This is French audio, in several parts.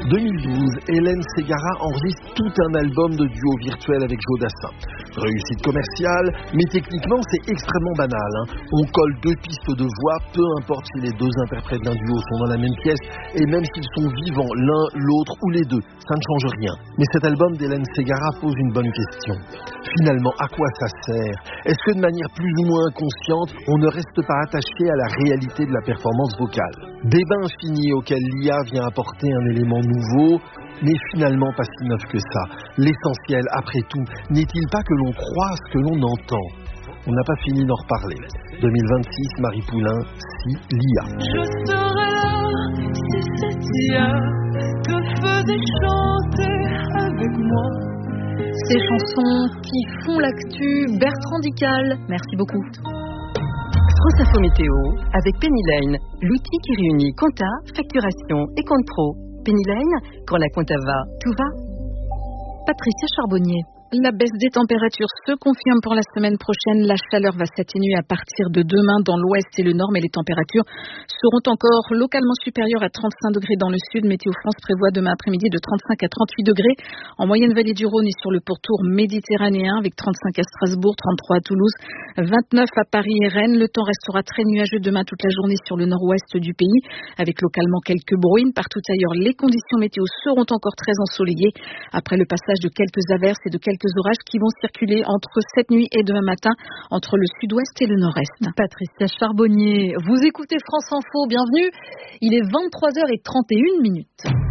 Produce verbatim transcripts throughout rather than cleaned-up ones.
deux mille douze, Hélène Ségara enregistre tout un album de duo virtuel avec Joe Dassin. Réussite commerciale, mais techniquement c'est extrêmement banal. Hein. On colle deux pistes de voix, peu importe si les deux interprètes d'un duo sont dans la même pièce, et même s'ils sont vivants, l'un, l'autre ou les deux, ça ne change rien. Mais cet album d'Hélène Ségara pose une bonne question. Finalement, à quoi ça sert ? Est-ce que de manière plus ou moins inconsciente, on ne reste pas attaché à la réalité de la performance vocale ? Débat infini auquel l'I A vient apporter un élément nouveau, mais finalement pas si neuf que ça. L'essentiel, après tout, n'est-il pas que l'on croit ce que l'on entend ? On n'a pas fini d'en reparler. deux mille vingt-six, Marie Poulain, si l'I A. Je serai là si cette I A te faisait chanter avec moi. Ces chansons qui font l'actu, Bertrand Dical, merci beaucoup. France Info Météo avec Penny Lane, l'outil qui réunit compta, facturation et compte pro. Penny Lane, quand la compta va, tout va. Patricia Charbonnier. La baisse des températures se confirme pour la semaine prochaine. La chaleur va s'atténuer à partir de demain dans l'ouest et le nord, mais les températures seront encore localement supérieures à trente-cinq degrés dans le sud. Météo France prévoit demain après-midi de trente-cinq à trente-huit degrés en moyenne vallée du Rhône et sur le pourtour méditerranéen, avec trente-cinq à Strasbourg, trente-trois à Toulouse, vingt-neuf à Paris et Rennes. Le temps restera très nuageux demain toute la journée sur le nord-ouest du pays, avec localement quelques bruines. Partout ailleurs, les conditions météo seront encore très ensoleillées après le passage de quelques averses et de quelques orages qui vont circuler entre cette nuit et demain matin entre le sud-ouest et le nord-est. Patricia Charbonnier, vous écoutez France Info, bienvenue. Il est vingt-trois heures trente et une minutes.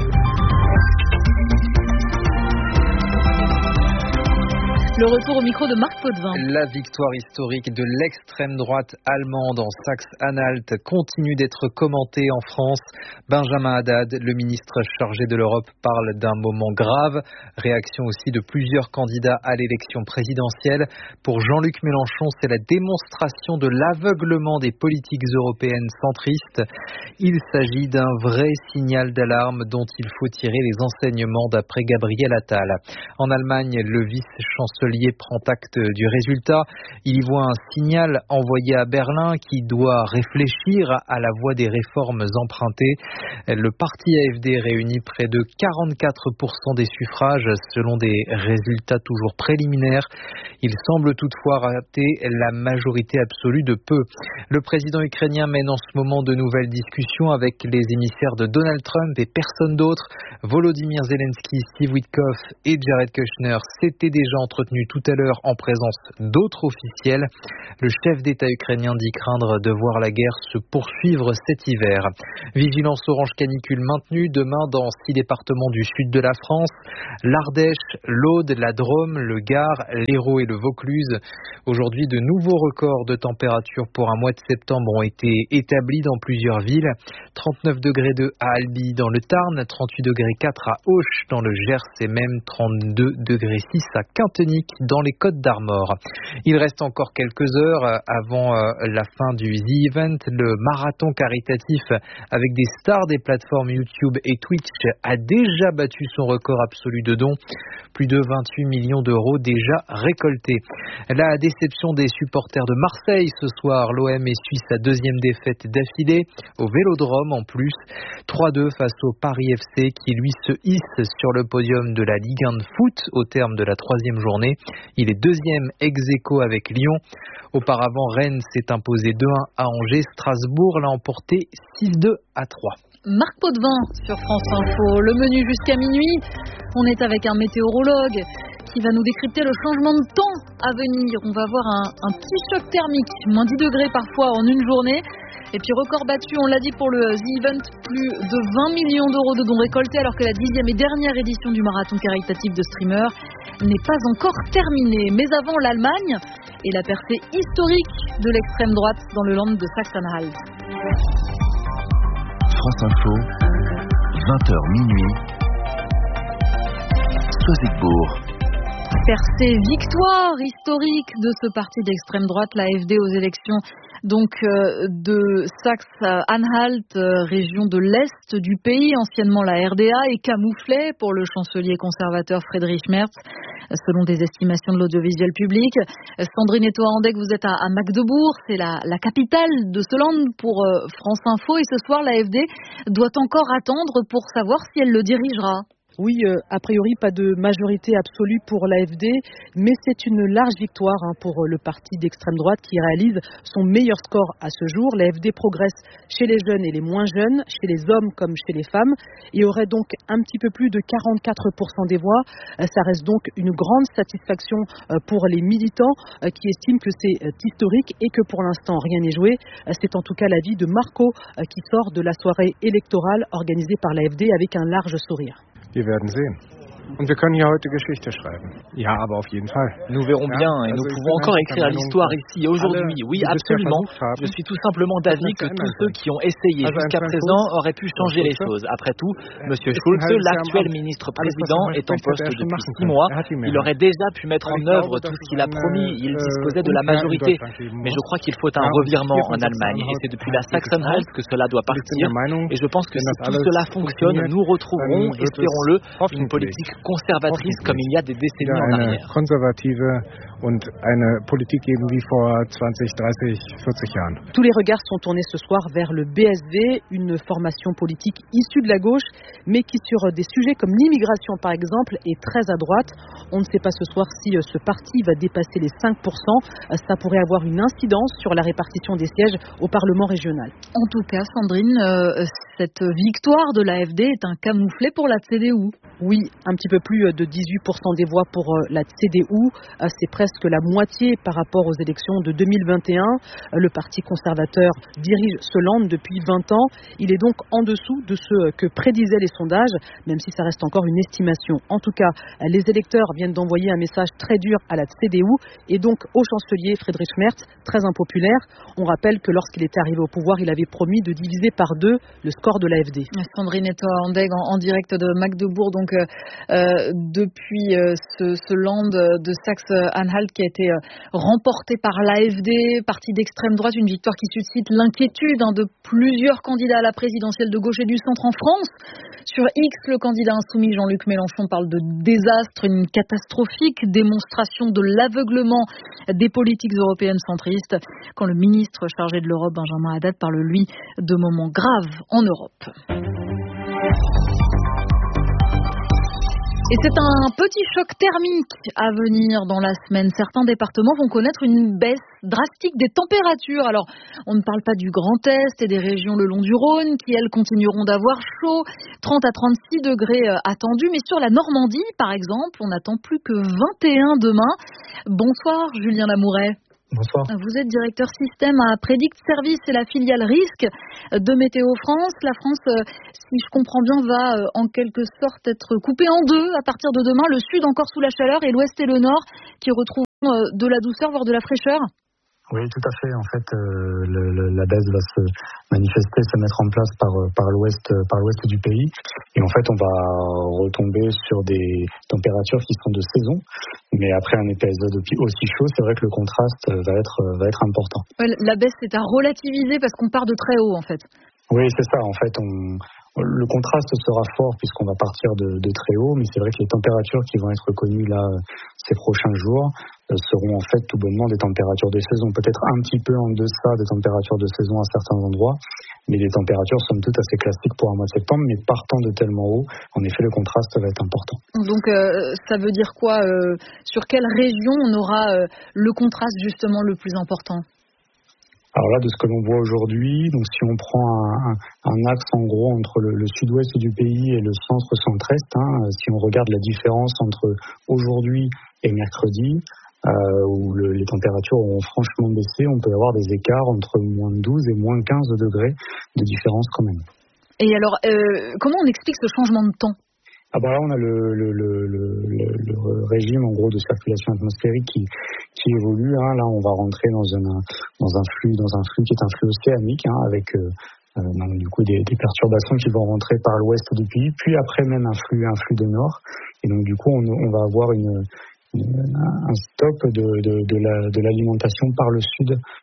Le retour au micro de Marc Potvin. La victoire historique de l'extrême droite allemande en Saxe-Anhalt continue d'être commentée en France. Benjamin Haddad, le ministre chargé de l'Europe, parle d'un moment grave. Réaction aussi de plusieurs candidats à l'élection présidentielle. Pour Jean-Luc Mélenchon, c'est la démonstration de l'aveuglement des politiques européennes centristes. Il s'agit d'un vrai signal d'alarme dont il faut tirer les enseignements d'après Gabriel Attal. En Allemagne, le vice-chancelier prend acte du résultat. Il y voit un signal envoyé à Berlin qui doit réfléchir à la voie des réformes empruntées. Le parti A F D réunit près de quarante-quatre pour cent des suffrages selon des résultats toujours préliminaires. Il semble toutefois rater la majorité absolue de peu. Le président ukrainien mène en ce moment de nouvelles discussions avec les émissaires de Donald Trump et personne d'autre. Volodymyr Zelensky, Steve Witkoff et Jared Kushner s'étaient déjà entretenus tout à l'heure en présence d'autres officiels. Le chef d'État ukrainien dit craindre de voir la guerre se poursuivre cet hiver. Vigilance orange canicule maintenue demain dans six départements du sud de la France. L'Ardèche, l'Aude, la Drôme, le Gard, l'Hérault et le Vaucluse. Aujourd'hui, de nouveaux records de température pour un mois de septembre ont été établis dans plusieurs villes. trente-neuf degrés deux à Albi dans le Tarn, trente-huit degrés quatre à Auch dans le Gers et même trente-deux degrés six à Quintenic dans les Côtes d'Armor. Il reste encore quelques heures avant la fin du The Event. Le marathon caritatif avec des stars des plateformes YouTube et Twitch a déjà battu son record absolu de dons. Plus de vingt-huit millions d'euros déjà récoltés. La déception des supporters de Marseille ce soir. L'O M essuie sa deuxième défaite d'affilée au Vélodrome en plus. trois deux face au Paris F C qui lui se hisse sur le podium de la Ligue un de foot au terme de la troisième journée. Il est deuxième ex-aequo avec Lyon. Auparavant, Rennes s'est imposé deux un à Angers. Strasbourg l'a emporté six deux à trois. Marc Potvin sur France Info. Le menu jusqu'à minuit. On est avec un météorologue qui va nous décrypter le changement de temps à venir. On va avoir un, un petit choc thermique, moins dix degrés parfois en une journée. Et puis record battu, on l'a dit pour le The Event, plus de vingt millions d'euros de dons récoltés alors que la dixième et dernière édition du marathon caritatif de Streamer n'est pas encore terminée. Mais avant l'Allemagne et la percée historique de l'extrême droite dans le land de Saxe-Anhalt. France Info, vingt heures minuit, Soisigbourg. Percée victoire historique de ce parti d'extrême droite, l'A F D aux élections donc euh, de Saxe-Anhalt, euh, région de l'Est du pays, anciennement la R D A, est camouflée pour le chancelier conservateur Friedrich Merz, selon des estimations de l'audiovisuel public. Sandrine Etoa-Andegg, vous êtes à, à Magdebourg, c'est la, la capitale de ce land pour euh, France Info, et ce soir l'A F D doit encore attendre pour savoir si elle le dirigera. Oui, euh, a priori pas de majorité absolue pour l'A F D, mais c'est une large victoire hein, pour le parti d'extrême droite qui réalise son meilleur score à ce jour. L'A F D progresse chez les jeunes et les moins jeunes, chez les hommes comme chez les femmes, et aurait donc un petit peu plus de quarante-quatre pour cent des voix. Euh, ça reste donc une grande satisfaction euh, pour les militants euh, qui estiment que c'est euh, historique et que pour l'instant rien n'est joué. Euh, c'est en tout cas l'avis de Marco euh, qui sort de la soirée électorale organisée par l'A F D avec un large sourire. Wir werden sehen. Und wir können hier heute Geschichte schreiben. Ja, aber auf jeden Fall. Nous verrons bien et nous pouvons encore écrire l'histoire ici aujourd'hui. Oui, absolument. Je suis tout simplement d'avis que tous ceux qui ont essayé jusqu'à présent auraient pu changer les choses. Après tout, M. Schulz, l'actuel ministre-président, est en poste depuis six mois. Il aurait déjà pu mettre en œuvre tout ce qu'il a promis. Il disposait de la majorité. Mais je crois qu'il faut un revirement en Allemagne. Et c'est depuis la Saxe-Anhalt que cela doit partir. Et je pense que si tout cela fonctionne, nous retrouverons, espérons-le, une politique conservatrice comme il y a des décennies en arrière. Konservative und eine Politik geben wie vor zwanzig, dreißig, vierzig Jahren. Tous les regards sont tournés ce soir vers le B S V, une formation politique issue de la gauche, mais qui sur des sujets comme l'immigration par exemple est très à droite. On ne sait pas ce soir si ce parti va dépasser les cinq pour cent. Ça pourrait avoir une incidence sur la répartition des sièges au Parlement régional. En tout cas, Sandrine, euh, cette victoire de l'A F D est un camouflet pour la C D U. Oui, un petit peu plus de dix-huit pour cent des voix pour la C D U. C'est presque la moitié par rapport aux élections de deux mille vingt et un. Le Parti conservateur dirige ce land depuis vingt ans. Il est donc en dessous de ce que prédisaient les sondages, même si ça reste encore une estimation. En tout cas, les électeurs viennent d'envoyer un message très dur à la C D U et donc au chancelier Friedrich Merz, très impopulaire. On rappelle que lorsqu'il était arrivé au pouvoir, il avait promis de diviser par deux le score de l'A F D. Sandrine Etoa-Andegg en, en direct de Magdebourg, donc euh, euh, depuis euh, ce, ce land de Saxe-Anhalt qui a été euh, remporté par l'A F D, parti d'extrême droite, une victoire qui suscite l'inquiétude hein, de plusieurs candidats à la présidentielle de gauche et du centre en France. Sur X, le candidat insoumis Jean-Luc Mélenchon parle de désastre, une catastrophique démonstration de l'aveuglement des politiques européennes centristes, quand le ministre chargé de l'Europe, Benjamin Haddad, parle lui de moments graves en Europe. Et c'est un petit choc thermique à venir dans la semaine. Certains départements vont connaître une baisse drastique des températures. Alors, on ne parle pas du Grand Est et des régions le long du Rhône qui, elles, continueront d'avoir chaud. trente à trente-six degrés attendus. Mais sur la Normandie, par exemple, on n'attend plus que vingt et un demain. Bonsoir, Julien Lamouret. Bonsoir. Vous êtes directeur système à Predict Service et la filiale risque de Météo France. La France, si je comprends bien, va en quelque sorte être coupée en deux à partir de demain. Le sud encore sous la chaleur et l'ouest et le nord qui retrouveront de la douceur, voire de la fraîcheur. Oui, tout à fait. En fait, euh, le, le, la baisse va se manifester, se mettre en place par par l'ouest, par l'ouest du pays. Et en fait, on va retomber sur des températures qui sont de saison. Mais après un épisode aussi chaud, c'est vrai que le contraste va être va être important. La baisse est à relativiser parce qu'on part de très haut, en fait. Oui, c'est ça. En fait, on le contraste sera fort puisqu'on va partir de, de très haut, mais c'est vrai que les températures qui vont être connues là ces prochains jours euh, seront en fait tout bonnement des températures de saison, peut-être un petit peu en deçà des températures de saison à certains endroits, mais les températures sont toutes assez classiques pour un mois de septembre, mais partant de tellement haut, en effet le contraste va être important. Donc euh, ça veut dire quoi euh, sur quelle région on aura euh, le contraste justement le plus important ? Alors là, de ce que l'on voit aujourd'hui, donc si on prend un, un, un axe en gros entre le, le sud-ouest du pays et le centre-centre-est, hein, si on regarde la différence entre aujourd'hui et mercredi, euh, où le, les températures auront franchement baissé, on peut avoir des écarts entre moins douze et moins quinze degrés de différence quand même. Et alors, euh, comment on explique ce changement de temps ? Ah bah là, on a le, le, le, le, le régime en gros de circulation atmosphérique qui, qui évolue. Hein. Là, on va rentrer dans un, dans un flux, dans un flux qui est un flux océanique, hein, avec euh, donc, du coup des, des perturbations qui vont rentrer par l'ouest du pays, puis après même un flux, un flux de nord. Et donc du coup, on, on va avoir une, une, un stop de, de, de, la, de l'alimentation par le sud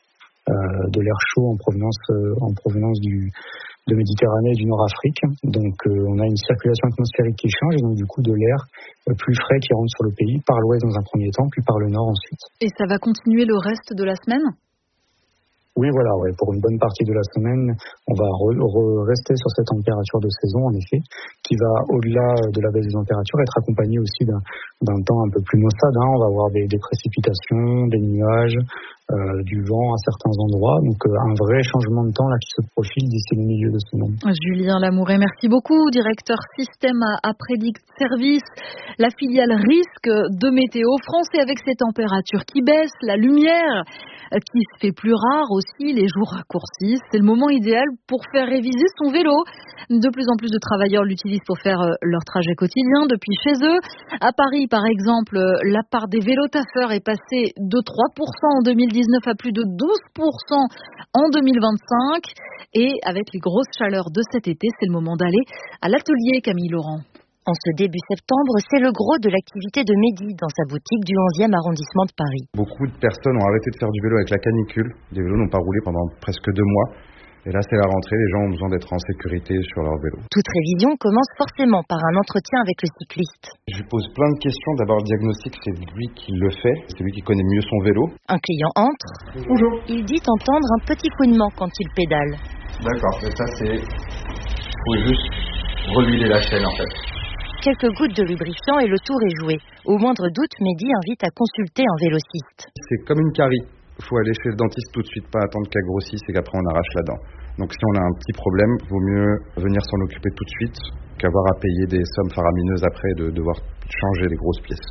euh, de l'air chaud en provenance, euh, en provenance du, de Méditerranée et du Nord-Afrique. Donc euh, on a une circulation atmosphérique qui change et donc du coup de l'air euh, plus frais qui rentre sur le pays, par l'ouest dans un premier temps, puis par le nord ensuite. Et ça va continuer le reste de la semaine ? Oui, voilà, ouais. Pour une bonne partie de la semaine, on va re, re, rester sur cette température de saison, en effet, qui va, au-delà de la baisse des températures, être accompagnée aussi d'un, d'un temps un peu plus maussade. Hein. On va avoir des, des précipitations, des nuages, euh, du vent à certains endroits. Donc, euh, un vrai changement de temps là qui se profile d'ici le milieu de semaine. Julien Lamouret, merci beaucoup, directeur système à, à Predict Service, la filiale risque de Météo France. Et avec ces températures qui baissent, la lumière qui se fait plus rare aussi, les jours raccourcissent. C'est le moment idéal pour faire réviser son vélo. De plus en plus de travailleurs l'utilisent pour faire leur trajet quotidien depuis chez eux. À Paris, par exemple, la part des vélos-taffeurs est passée de trois pour cent en deux mille dix-neuf à plus de douze pour cent en deux mille vingt-cinq. Et avec les grosses chaleurs de cet été, c'est le moment d'aller à l'atelier, Camille Laurent. En ce début septembre, c'est le gros de l'activité de Mehdi dans sa boutique du onzième arrondissement de Paris. Beaucoup de personnes ont arrêté de faire du vélo avec la canicule. Les vélos n'ont pas roulé pendant presque deux mois. Et là, c'est la rentrée. Les gens ont besoin d'être en sécurité sur leur vélo. Toute révision commence forcément par un entretien avec le cycliste. Je lui pose plein de questions. D'abord, le diagnostic, c'est lui qui le fait. C'est lui qui connaît mieux son vélo. Un client entre. Bonjour. Il dit entendre un petit couinement quand il pédale. D'accord. Et ça, c'est... Il faut juste reluider la chaîne, en fait. Quelques gouttes de lubrifiant et le tour est joué. Au moindre doute, Mehdi invite à consulter un vélociste. C'est comme une carie. Il faut aller chez le dentiste tout de suite, pas attendre qu'elle grossisse et qu'après on arrache la dent. Donc si on a un petit problème, il vaut mieux venir s'en occuper tout de suite qu'avoir à payer des sommes faramineuses après de devoir changer les grosses pièces.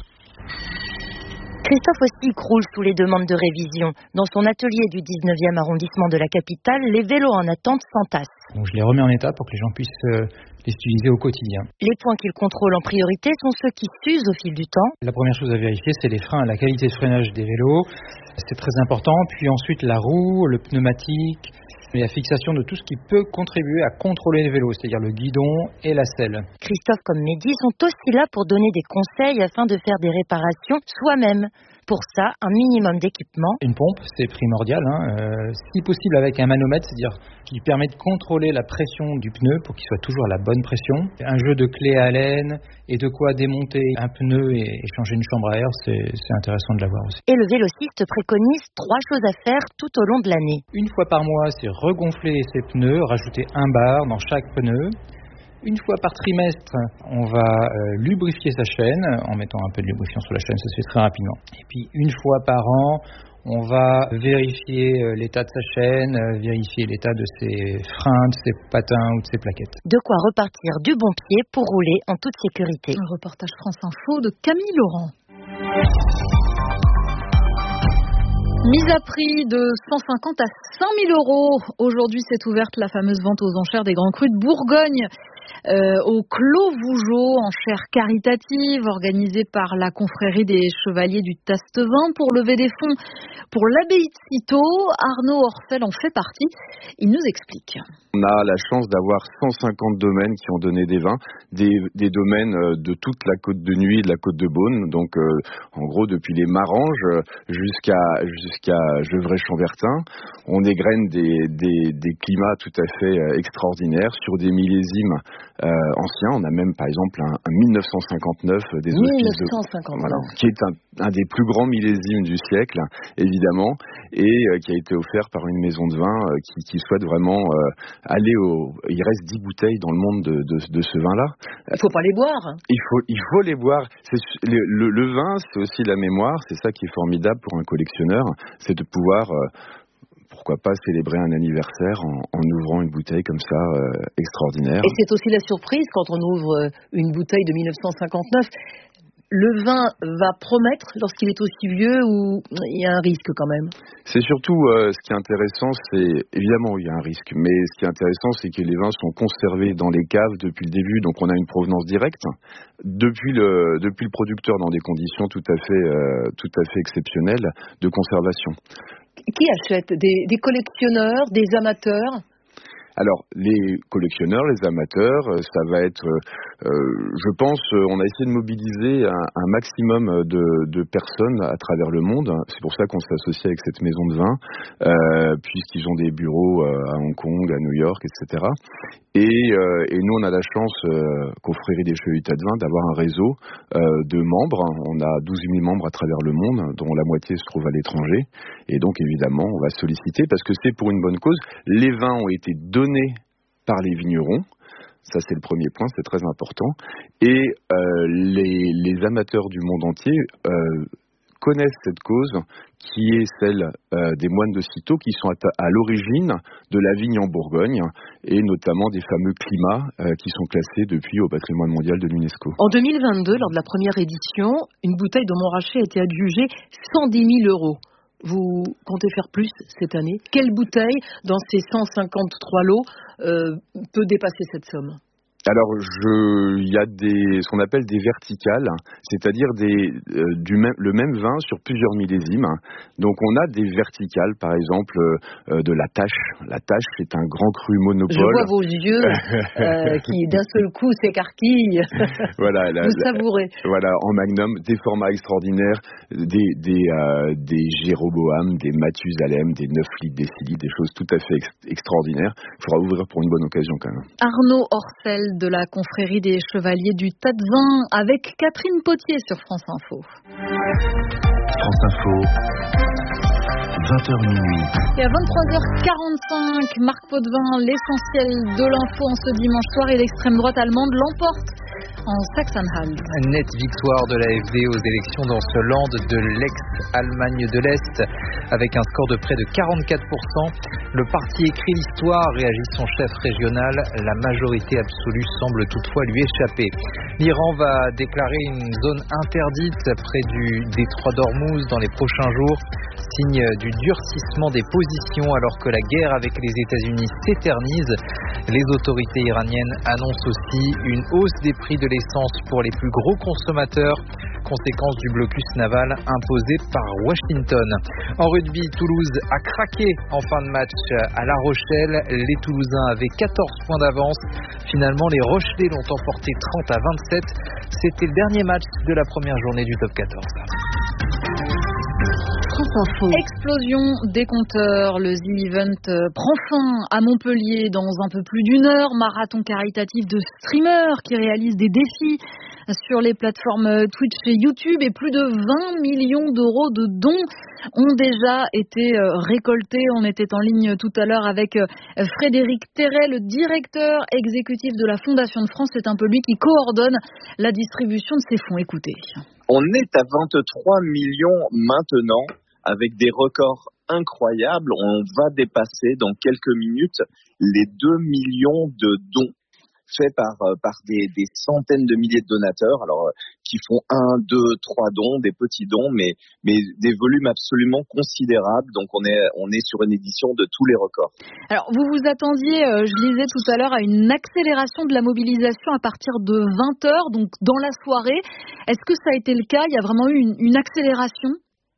Christophe aussi croule sous les demandes de révision. Dans son atelier du dix-neuvième arrondissement de la capitale, les vélos en attente s'entassent. Donc je les remets en état pour que les gens puissent euh, les utiliser au quotidien. Les points qu'il contrôle en priorité sont ceux qui s'usent au fil du temps. La première chose à vérifier, c'est les freins, la qualité de freinage des vélos. C'est très important. Puis ensuite la roue, le pneumatique, et la fixation de tout ce qui peut contribuer à contrôler les vélos, c'est-à-dire le guidon et la selle. Christophe comme Mehdi sont aussi là pour donner des conseils afin de faire des réparations soi-même. Pour ça, un minimum d'équipement. Une pompe, c'est primordial. Hein. Euh, si possible avec un manomètre, c'est-à-dire qui permet de contrôler la pression du pneu pour qu'il soit toujours à la bonne pression. Un jeu de clés à haleine et de quoi démonter un pneu et, et changer une chambre à air, c'est, c'est intéressant de l'avoir aussi. Et le vélociste préconise trois choses à faire tout au long de l'année. Une fois par mois, c'est regonfler ses pneus, rajouter un bar dans chaque pneu. Une fois par trimestre, on va euh, lubrifier sa chaîne en mettant un peu de lubrifiant sur la chaîne, ça se fait très rapidement. Et puis une fois par an, on va vérifier euh, l'état de sa chaîne, euh, vérifier l'état de ses freins, de ses patins ou de ses plaquettes. De quoi repartir du bon pied pour rouler en toute sécurité. Un reportage France Info de Camille Laurent. Mise à prix de cent cinquante à cinq mille euros. Aujourd'hui, s'est ouverte la fameuse vente aux enchères des grands crus de Bourgogne. Euh, au Clos Vougeot, enchère caritative organisée par la confrérie des chevaliers du Tastevin pour lever des fonds pour l'abbaye de Cîteaux. Arnaud Orfel en fait partie. Il nous explique. On a la chance d'avoir cent cinquante domaines qui ont donné des vins, des, des domaines de toute la côte de Nuit et de la côte de Beaune, donc euh, en gros depuis les Maranges jusqu'à, jusqu'à Gevrey-Chambertin. On égrène des, des, des climats tout à fait extraordinaires sur des millésimes euh, anciens. On a même par exemple un, un mille neuf cent cinquante-neuf des hospices de, voilà, qui est un, un des plus grands millésimes du siècle, évidemment, et euh, qui a été offert par une maison de vin euh, qui, qui souhaite vraiment euh, aller au... Il reste dix bouteilles dans le monde de, de, de ce vin-là. Il faut pas les boire. Il faut, il faut les boire. C'est, le, le, le vin, c'est aussi la mémoire. C'est ça qui est formidable pour un collectionneur. C'est de pouvoir... Euh, pourquoi pas célébrer un anniversaire en, en ouvrant une bouteille comme ça, euh, extraordinaire. Et c'est aussi la surprise quand on ouvre une bouteille de mille neuf cent cinquante-neuf. Le vin va promettre lorsqu'il est aussi vieux ou il y a un risque quand même? C'est surtout, euh, ce qui est intéressant, c'est évidemment il y a un risque, mais ce qui est intéressant, c'est que les vins sont conservés dans les caves depuis le début, donc on a une provenance directe depuis le depuis le producteur dans des conditions tout à fait euh, tout à fait exceptionnelles de conservation. Qui achète? Des, des collectionneurs, des amateurs? Alors, les collectionneurs, les amateurs, ça va être, euh, je pense, on a essayé de mobiliser un, un maximum de, de personnes à travers le monde. C'est pour ça qu'on s'associe avec cette maison de vin, euh, puisqu'ils ont des bureaux à Hong Kong, à New York, et cetera. Et, euh, et nous, on a la chance, euh, confrérie des Chevaliers de Vin, d'avoir un réseau euh, de membres. On a douze mille membres à travers le monde, dont la moitié se trouve à l'étranger. Et donc, évidemment, on va solliciter, parce que c'est pour une bonne cause. Les vins ont été donnés par les vignerons. Ça, c'est le premier point, c'est très important. Et euh, les, les amateurs du monde entier euh, connaissent cette cause qui est celle euh, des moines de Cîteaux qui sont à, à l'origine de la vigne en Bourgogne et notamment des fameux climats euh, qui sont classés depuis au patrimoine mondial de l'UNESCO. En deux mille vingt-deux, lors de la première édition, une bouteille de Montrachet a été adjugée cent dix mille euros. Vous comptez faire plus cette année? Quelle bouteille, dans ces cent cinquante-trois lots, euh, peut dépasser cette somme? Alors, je, il y a des, ce qu'on appelle des verticales, c'est-à-dire des, euh, du même, le même vin sur plusieurs millésimes. Donc, on a des verticales, par exemple, euh, de la Tâche. La Tâche, c'est un grand cru monopole. Je vois vos yeux euh, qui, d'un seul coup, s'écarquillent. Voilà, la, vous savourez. La, voilà, en magnum, des formats extraordinaires, des, des, euh, des Jéroboam, des Mathusalem, des neuf litres, des six litres, des choses tout à fait ex- extraordinaires. Il faudra ouvrir pour une bonne occasion, quand même. Arnaud Orcel, de la confrérie des Chevaliers du Tas de Vin, avec Catherine Potier sur France Info. France Info, vingt heures minuit. Et à vingt-trois heures quarante-cinq, Marc Potvin, l'essentiel de l'info en ce dimanche soir, et l'extrême droite allemande l'emporte en Saxe-Anhalt. Nette victoire de l'A F D aux élections dans ce land de l'ex-Allemagne de l'Est, avec un score de près de quarante-quatre pour cent. Le parti écrit l'histoire, réagit son chef régional. La majorité absolue semble toutefois lui échapper. L'Iran va déclarer une zone interdite près du détroit d'Ormuz dans les prochains jours, signe du durcissement des positions alors que la guerre avec les États-Unis s'éternise. Les autorités iraniennes annoncent aussi une hausse des prix de l'essence pour les plus gros consommateurs, conséquence du blocus naval imposé par Washington. En rugby, Toulouse a craqué en fin de match à La Rochelle. Les Toulousains avaient quatorze points d'avance. Finalement, les Rochelais l'ont emporté trente à vingt-sept. C'était le dernier match de la première journée du top quatorze. Explosion des compteurs, le The Event prend fin à Montpellier dans un peu plus d'une heure. Marathon caritatif de streamers qui réalisent des défis sur les plateformes Twitch et YouTube, et plus de vingt millions d'euros de dons ont déjà été récoltés. On était en ligne tout à l'heure avec Frédéric Terret, le directeur exécutif de la Fondation de France. C'est un peu lui qui coordonne la distribution de ces fonds. Écoutez. On est à vingt-trois millions maintenant, avec des records incroyables. On va dépasser dans quelques minutes les deux millions de dons faits par par des, des centaines de milliers de donateurs, alors qui font un, deux, trois dons, des petits dons, mais mais des volumes absolument considérables. Donc on est on est sur une édition de tous les records. Alors vous vous attendiez, euh, je lisais tout à l'heure, à une accélération de la mobilisation à partir de vingt heures, donc dans la soirée. Est-ce que ça a été le cas? Il y a vraiment eu une, une accélération?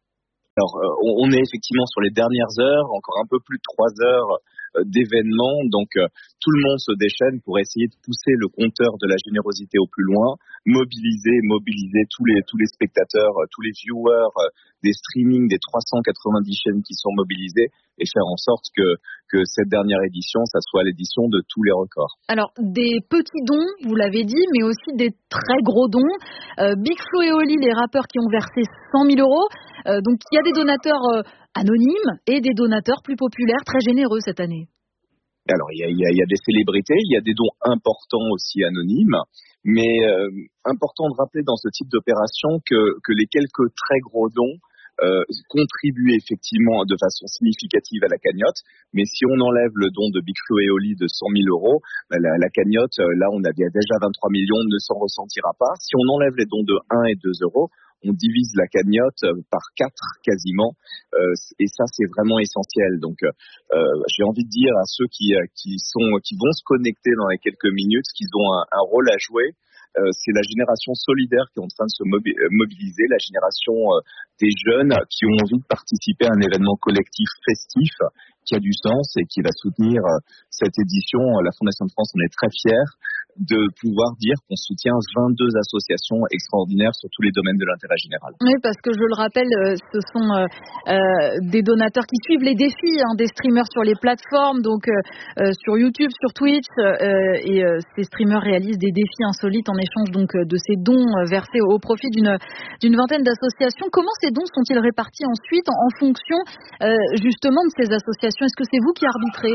Alors euh, on est effectivement sur les dernières heures, encore un peu plus de trois heures d'événements, donc euh, tout le monde se déchaîne pour essayer de pousser le compteur de la générosité au plus loin, mobiliser, mobiliser tous les tous les spectateurs, euh, tous les viewers euh, des streamings des trois cent quatre-vingt-dix chaînes qui sont mobilisées, et faire en sorte que que cette dernière édition, ça soit l'édition de tous les records. Alors des petits dons, vous l'avez dit, mais aussi des très gros dons. Euh, Big Flo et Oli, les rappeurs qui ont versé cent mille euros. Euh, donc il y a des donateurs euh, anonymes et des donateurs plus populaires, très généreux cette année. Alors, il y a, il y a, il y a des célébrités, il y a des dons importants aussi anonymes, mais euh, important de rappeler dans ce type d'opération que, que les quelques très gros dons euh, contribuent effectivement de façon significative à la cagnotte, mais si on enlève le don de Big Flo et Oli de cent mille euros, la, la cagnotte, là on a déjà vingt-trois millions, ne s'en ressentira pas. Si on enlève les dons de un et deux euros, on divise la cagnotte par quatre quasiment, euh, et ça c'est vraiment essentiel. Donc, euh, euh, j'ai envie de dire à ceux qui, qui, sont, qui vont se connecter dans les quelques minutes qu'ils ont un, un rôle à jouer. Euh, c'est la génération solidaire qui est en train de se mobi- mobiliser, la génération euh, des jeunes qui ont envie de participer à un événement collectif festif qui a du sens et qui va soutenir euh, cette édition. La Fondation de France en est très fière de pouvoir dire qu'on soutient vingt-deux associations extraordinaires sur tous les domaines de l'intérêt général. Oui, parce que je le rappelle, ce sont euh, euh, des donateurs qui suivent les défis hein, des streamers sur les plateformes, donc euh, sur YouTube, sur Twitch, euh, et euh, ces streamers réalisent des défis insolites en échange donc de ces dons versés au profit d'une, d'une vingtaine d'associations. Comment ces dons sont-ils répartis ensuite en, en fonction euh, justement de ces associations? Est-ce que c'est vous qui arbitrez?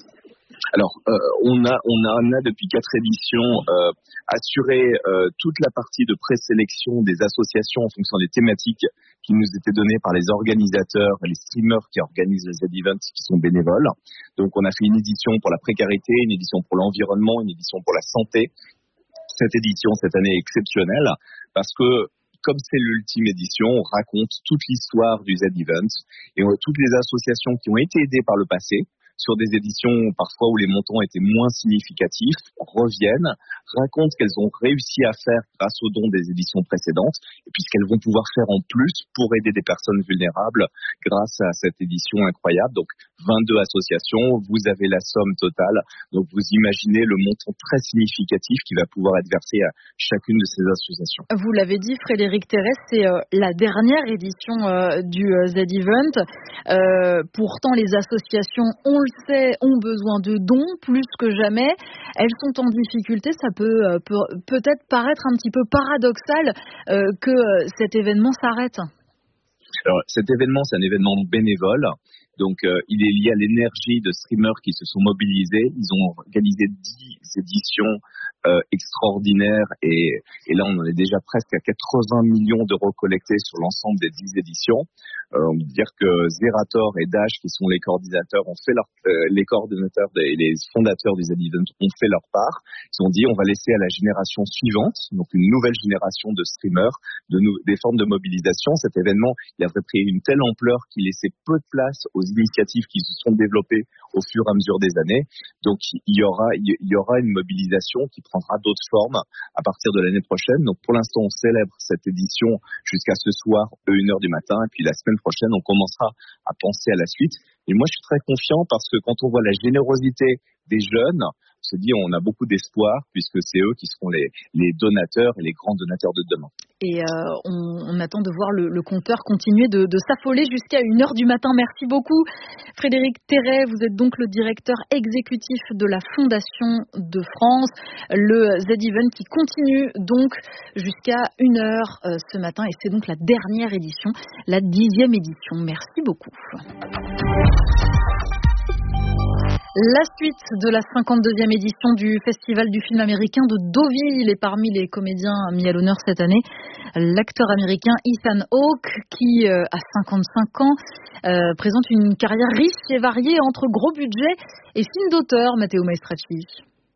Alors, euh, on a, on a, on a depuis quatre éditions euh, assuré euh, toute la partie de présélection des associations en fonction des thématiques qui nous étaient données par les organisateurs et les streamers qui organisent les Z-Events qui sont bénévoles. Donc, on a fait une édition pour la précarité, une édition pour l'environnement, une édition pour la santé. Cette édition, cette année, est exceptionnelle parce que comme c'est l'ultime édition, on raconte toute l'histoire du Z-Event et on a toutes les associations qui ont été aidées par le passé sur des éditions parfois où les montants étaient moins significatifs, reviennent, racontent ce qu'elles ont réussi à faire grâce aux dons des éditions précédentes et puis ce qu'elles vont pouvoir faire en plus pour aider des personnes vulnérables grâce à cette édition incroyable. Donc vingt-deux associations, vous avez la somme totale, donc vous imaginez le montant très significatif qui va pouvoir être versé à chacune de ces associations. Vous l'avez dit, Frédéric Thérèse, c'est euh, la dernière édition euh, du euh, Z-Event. Euh, pourtant, les associations ont le sait, ont besoin de dons plus que jamais. Elles sont en difficulté. Ça peut euh, peut, peut-être paraître un petit peu paradoxal euh, que euh, cet événement s'arrête. Alors, cet événement, c'est un événement bénévole. Donc, euh, il est lié à l'énergie de streamers qui se sont mobilisés. Ils ont organisé dix éditions euh, extraordinaires et, et là, on en est déjà presque à quatre-vingts millions d'euros collectés sur l'ensemble des dix éditions. Euh, on peut dire que Zerator et Dash, qui sont les coordinateurs, ont fait leur, euh, les coordinateurs et les fondateurs du Z-Event ont fait leur part. Ils ont dit, on va laisser à la génération suivante, donc une nouvelle génération de streamers, de nou- des formes de mobilisation. Cet événement, il avait pris une telle ampleur qu'il laissait peu de place aux initiatives qui se sont développées au fur et à mesure des années. Donc, il y aura, il y aura une mobilisation qui prendra d'autres formes à partir de l'année prochaine. Donc, pour l'instant, on célèbre cette édition jusqu'à ce soir, une heure du matin. Et puis, la semaine prochaine, on commencera à penser à la suite. Et moi, je suis très confiant parce que quand on voit la générosité des jeunes, on se dit on a beaucoup d'espoir puisque c'est eux qui seront les, les donateurs et les grands donateurs de demain. Et euh, on, on attend de voir le, le compteur continuer de, de s'affoler jusqu'à une heure du matin. Merci beaucoup. Frédéric Thérèse, vous êtes donc le directeur exécutif de la Fondation de France. Le Z-Event qui continue donc jusqu'à une heure euh, ce matin. Et c'est donc la dernière édition, la dixième édition. Merci beaucoup. La suite de la cinquante-deuxième édition du Festival du film américain de Deauville est parmi les comédiens mis à l'honneur cette année. L'acteur américain Ethan Hawke, qui euh, a cinquante-cinq ans, euh, présente une carrière riche et variée entre gros budget et films d'auteur. Matteo Maestracci.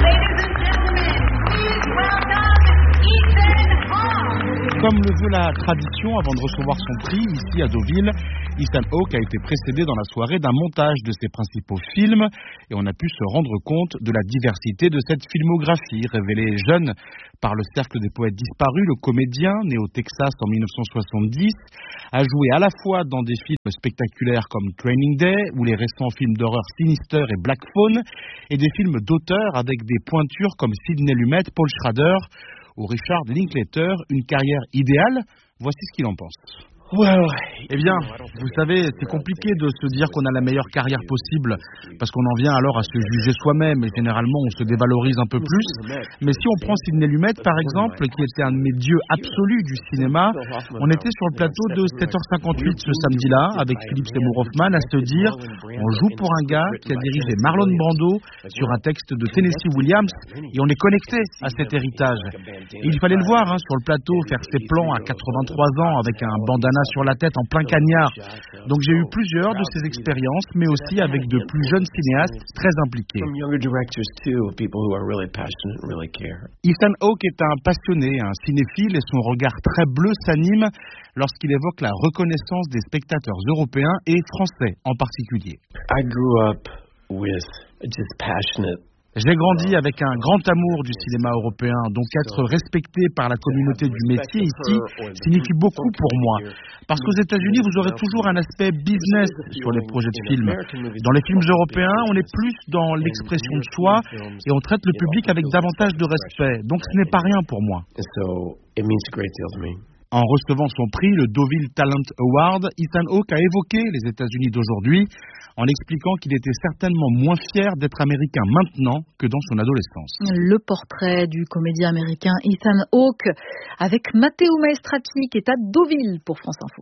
Comme le veut la tradition, avant de recevoir son prix ici à Deauville, Ethan Hawke a été précédé dans la soirée d'un montage de ses principaux films et on a pu se rendre compte de la diversité de cette filmographie. Révélé jeune par le Cercle des poètes disparus, le comédien, né au Texas en dix-neuf cent soixante-dix, a joué à la fois dans des films spectaculaires comme Training Day ou les récents films d'horreur Sinister et Black Phone et des films d'auteur avec des pointures comme Sidney Lumet, Paul Schrader ou Richard Linklater. Une carrière idéale, voici ce qu'il en pense. Well, eh bien, vous savez, c'est compliqué de se dire qu'on a la meilleure carrière possible parce qu'on en vient alors à se juger soi-même et généralement on se dévalorise un peu plus. Mais si on prend Sidney Lumet par exemple, qui était un de mes dieux absolus du cinéma, on était sur le plateau de sept heures cinquante-huit ce samedi-là avec Philippe Seymour Hoffman à se dire on joue pour un gars qui a dirigé Marlon Brando sur un texte de Tennessee Williams et on est connecté à cet héritage. Et il fallait le voir hein, sur le plateau, faire ses plans à quatre-vingt-trois ans avec un bandana katana sur la tête en plein cagnard. Donc j'ai eu plusieurs de ces expériences, mais aussi avec de plus jeunes cinéastes très impliqués. Ethan Hawke est un passionné, un cinéphile, et son regard très bleu s'anime lorsqu'il évoque la reconnaissance des spectateurs européens et français en particulier. I grew up with just passionate. J'ai grandi avec un grand amour du cinéma européen, donc être respecté par la communauté du métier ici signifie beaucoup pour moi. Parce qu'aux États-Unis, vous aurez toujours un aspect business sur les projets de films. Dans les films européens, on est plus dans l'expression de soi et on traite le public avec davantage de respect. Donc ce n'est pas rien pour moi. En recevant son prix, le Deauville Talent Award, Ethan Hawke a évoqué les États-Unis d'aujourd'hui en expliquant qu'il était certainement moins fier d'être américain maintenant que dans son adolescence. Le portrait du comédien américain Ethan Hawke avec Matteo Maestracchi qui est à Deauville pour France Info.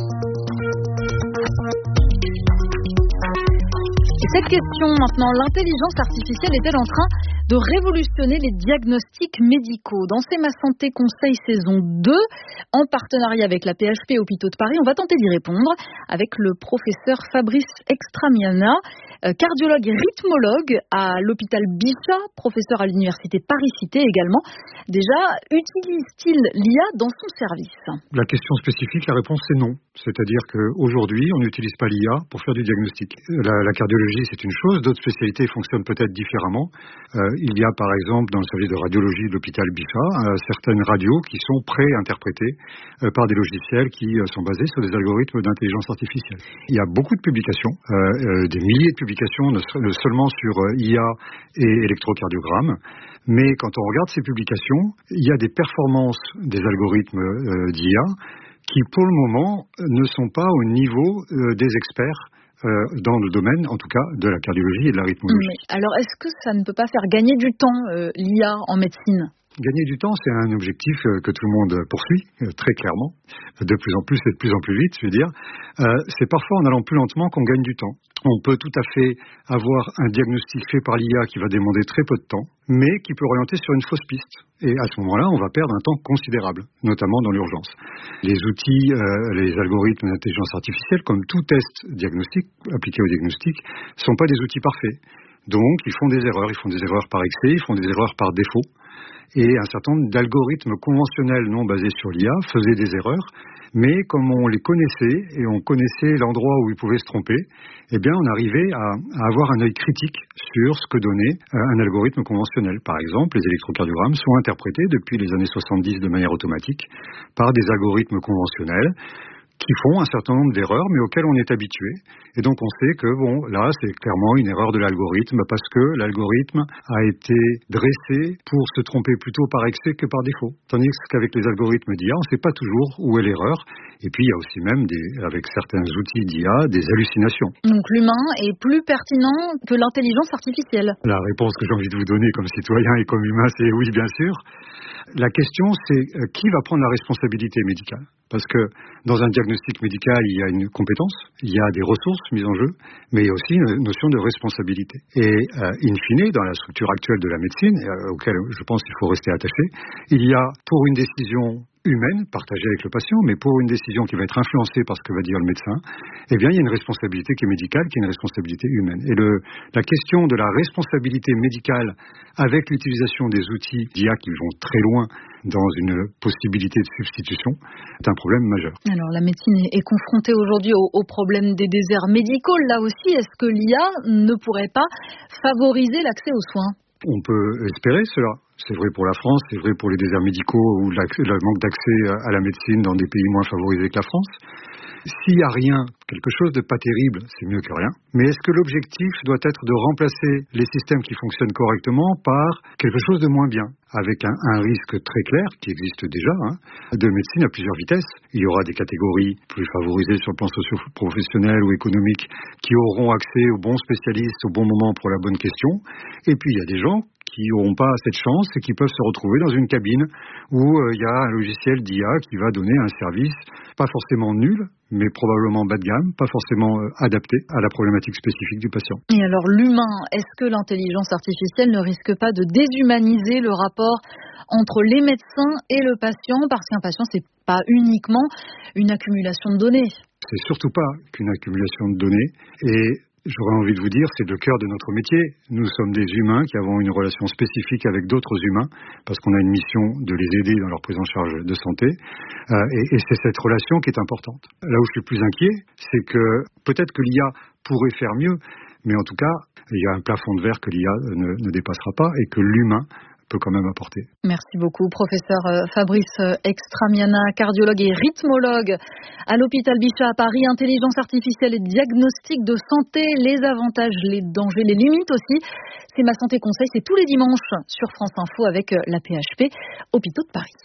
Et cette question maintenant, l'intelligence artificielle est-elle en train de révolutionner les diagnostics médicaux? Dans C'est ma santé conseil saison deux, en partenariat avec la P H P Hôpitaux de Paris, on va tenter d'y répondre avec le professeur Fabrice Extramiana, cardiologue et rythmologue à l'hôpital Bichat, professeur à l'université Paris-Cité également. Déjà, utilise-t-il l'I A dans son service? La question spécifique, la réponse c'est non. C'est-à-dire qu'aujourd'hui, on n'utilise pas l'I A pour faire du diagnostic. La, la cardiologie, c'est une chose, d'autres spécialités fonctionnent peut-être différemment. Euh, il y a par exemple dans le service de radiologie de l'hôpital Bichat euh, certaines radios qui sont pré-interprétées euh, par des logiciels qui euh, sont basés sur des algorithmes d'intelligence artificielle. Il y a beaucoup de publications, euh, euh, des milliers de publications, ne, ne seulement sur euh, I A et électrocardiogramme, mais quand on regarde ces publications, il y a des performances des algorithmes euh, d'I A qui pour le moment ne sont pas au niveau euh, des experts euh, dans le domaine, en tout cas, de la cardiologie et de la rythmologie. Mais alors, est-ce que ça ne peut pas faire gagner du temps, euh, l'I A en médecine ? Gagner du temps, c'est un objectif que tout le monde poursuit, très clairement, de plus en plus et de plus en plus vite, je veux dire. Euh, c'est parfois en allant plus lentement qu'on gagne du temps. On peut tout à fait avoir un diagnostic fait par l'I A qui va demander très peu de temps, mais qui peut orienter sur une fausse piste. Et à ce moment-là, on va perdre un temps considérable, notamment dans l'urgence. Les outils, euh, les algorithmes d'intelligence artificielle, comme tout test diagnostic, appliqué au diagnostic, ne sont pas des outils parfaits. Donc, ils font des erreurs. Ils font des erreurs par excès, ils font des erreurs par défaut. Et un certain nombre d'algorithmes conventionnels non basés sur l'I A faisaient des erreurs, mais comme on les connaissait et on connaissait l'endroit où ils pouvaient se tromper, eh bien on arrivait à, à avoir un œil critique sur ce que donnait un algorithme conventionnel. Par exemple, les électrocardiogrammes sont interprétés depuis les années soixante-dix de manière automatique par des algorithmes conventionnels qui font un certain nombre d'erreurs, mais auxquelles on est habitué. Et donc on sait que, bon, là, c'est clairement une erreur de l'algorithme, parce que l'algorithme a été dressé pour se tromper plutôt par excès que par défaut. Tandis qu'avec les algorithmes d'I A, on ne sait pas toujours où est l'erreur. Et puis, il y a aussi même, des, avec certains outils d'I A, des hallucinations. Donc l'humain est plus pertinent que l'intelligence artificielle. La réponse que j'ai envie de vous donner comme citoyen et comme humain, c'est oui, bien sûr. La question, c'est euh, qui va prendre la responsabilité médicale ? Parce que dans un diagnostic médical, il y a une compétence, il y a des ressources mises en jeu, mais il y a aussi une notion de responsabilité. Et euh, in fine, dans la structure actuelle de la médecine, euh, auquel je pense qu'il faut rester attaché, il y a pour une décision humaine, partagée avec le patient, mais pour une décision qui va être influencée par ce que va dire le médecin, eh bien, il y a une responsabilité qui est médicale, qui est une responsabilité humaine. Et le, la question de la responsabilité médicale avec l'utilisation des outils d'I A qui vont très loin dans une possibilité de substitution est un problème majeur. Alors, la médecine est confrontée aujourd'hui au, au problème des déserts médicaux. Là aussi, est-ce que l'I A ne pourrait pas favoriser l'accès aux soins ? On peut espérer cela. C'est vrai pour la France, c'est vrai pour les déserts médicaux ou le manque d'accès à la médecine dans des pays moins favorisés que la France. S'il n'y a rien, quelque chose de pas terrible, c'est mieux que rien. Mais est-ce que l'objectif doit être de remplacer les systèmes qui fonctionnent correctement par quelque chose de moins bien, avec un, un risque très clair, qui existe déjà, hein, de médecine à plusieurs vitesses. Il y aura des catégories plus favorisées sur le plan socio-professionnel ou économique qui auront accès aux bons spécialistes au bon moment pour la bonne question. Et puis il y a des gens qui n'auront pas cette chance et qui peuvent se retrouver dans une cabine où il euh, y a un logiciel d'I A qui va donner un service pas forcément nul, mais probablement bas de gamme, pas forcément euh, adapté à la problématique spécifique du patient. Et alors l'humain, est-ce que l'intelligence artificielle ne risque pas de déshumaniser le rapport entre les médecins et le patient, parce qu'un patient, c'est pas uniquement une accumulation de données. C'est surtout pas qu'une accumulation de données, et j'aurais envie de vous dire, c'est le cœur de notre métier. Nous sommes des humains qui avons une relation spécifique avec d'autres humains, parce qu'on a une mission de les aider dans leur prise en charge de santé, euh, et, et c'est cette relation qui est importante. Là où je suis plus inquiet, c'est que peut-être que l'I A pourrait faire mieux, mais en tout cas, il y a un plafond de verre que l'I A ne, ne dépassera pas, et que l'humain peut quand même apporter. Merci beaucoup, professeur Fabrice Extramiana, cardiologue et rythmologue à l'hôpital Bichat à Paris. Intelligence artificielle et diagnostic de santé, les avantages, les dangers, les limites aussi. C'est Ma Santé Conseil, c'est tous les dimanches sur France Info avec la P H P, Hôpitaux de Paris.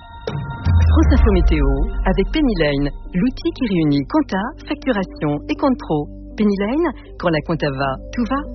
France Info Météo avec Penny Lane, l'outil qui réunit compta, facturation et compte pro. Penny Lane, quand la compta va, tout va.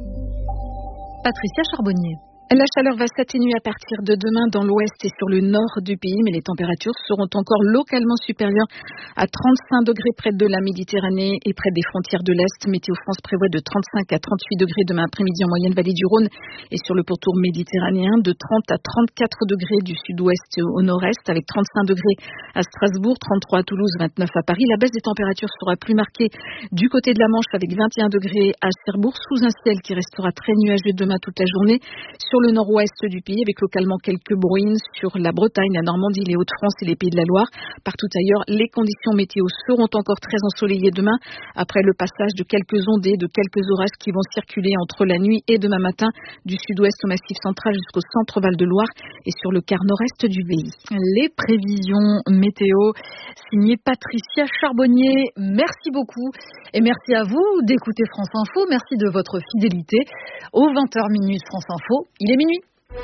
Patricia Charbonnier. La chaleur va s'atténuer à partir de demain dans l'ouest et sur le nord du pays, mais les températures seront encore localement supérieures à trente-cinq degrés près de la Méditerranée et près des frontières de l'Est. Météo France prévoit de trente-cinq à trente-huit degrés demain après-midi en moyenne vallée du Rhône et sur le pourtour méditerranéen, de trente à trente-quatre degrés du sud-ouest au nord-est, avec trente-cinq degrés à Strasbourg, trente-trois à Toulouse, vingt-neuf à Paris. La baisse des températures sera plus marquée du côté de la Manche avec vingt et un degrés à Cherbourg, sous un ciel qui restera très nuageux demain toute la journée. Sur le nord-ouest du pays, avec localement quelques bruines sur la Bretagne, la Normandie, les Hauts-de-France et les Pays de la Loire. Partout ailleurs, les conditions météo seront encore très ensoleillées demain, après le passage de quelques ondées, de quelques orages qui vont circuler entre la nuit et demain matin, du sud-ouest au Massif central jusqu'au centre Val-de-Loire et sur le quart nord-est du pays. Les prévisions météo signées Patricia Charbonnier. Merci beaucoup et merci à vous d'écouter France Info. Merci de votre fidélité. Aux vingt heures minutes France Info, il est minuit.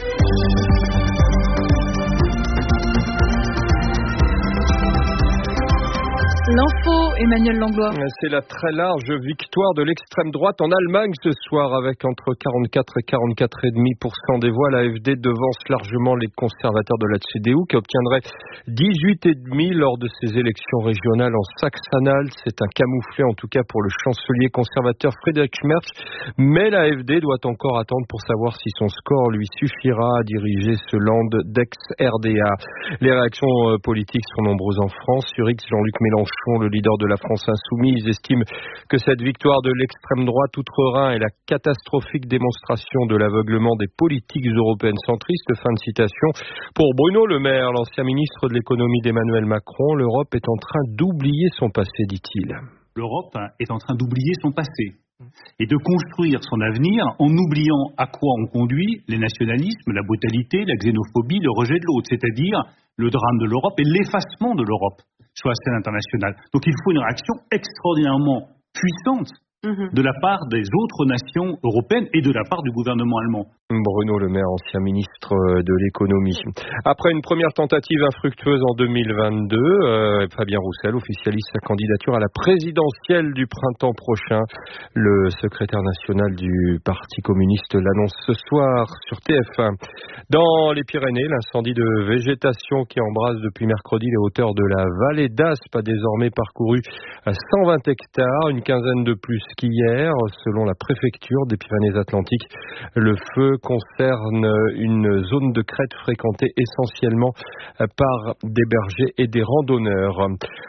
L'info, Emmanuel Langlois. C'est la très large victoire de l'extrême droite en Allemagne ce soir, avec entre quarante-quatre et quarante-quatre virgule cinq pour cent des voix. L'A F D devance largement les conservateurs de la C D U qui obtiendraient dix-huit virgule cinq lors de ces élections régionales en Saxe-Anhalt. C'est un camouflet en tout cas pour le chancelier conservateur Friedrich Merz, mais l'A F D doit encore attendre pour savoir si son score lui suffira à diriger ce land d'ex-R D A. Les réactions politiques sont nombreuses en France. Sur X, Jean-Luc Mélenchon, le leader de la France insoumise, estime que cette victoire de l'extrême droite outre-Rhin est la catastrophique démonstration de l'aveuglement des politiques européennes centristes. Fin de citation. Pour Bruno Le Maire, l'ancien ministre de l'économie d'Emmanuel Macron, l'Europe est en train d'oublier son passé, dit-il. L'Europe est en train d'oublier son passé et de construire son avenir en oubliant à quoi on conduit les nationalismes, la brutalité, la xénophobie, le rejet de l'autre, c'est-à-dire le drame de l'Europe et l'effacement de l'Europe sur la scène internationale. Donc il faut une réaction extraordinairement puissante de la part des autres nations européennes et de la part du gouvernement allemand. Bruno Le Maire, ancien ministre de l'économie. Après une première tentative infructueuse en deux mille vingt-deux, euh, Fabien Roussel officialise sa candidature à la présidentielle du printemps prochain. Le secrétaire national du Parti communiste l'annonce ce soir sur T F un. Dans les Pyrénées, l'incendie de végétation qui embrase depuis mercredi les hauteurs de la vallée d'Aspe a désormais parcouru cent vingt hectares, une quinzaine de plus qu'hier. Selon la préfecture des Pyrénées-Atlantiques, le feu concerne une zone de crête fréquentée essentiellement par des bergers et des randonneurs.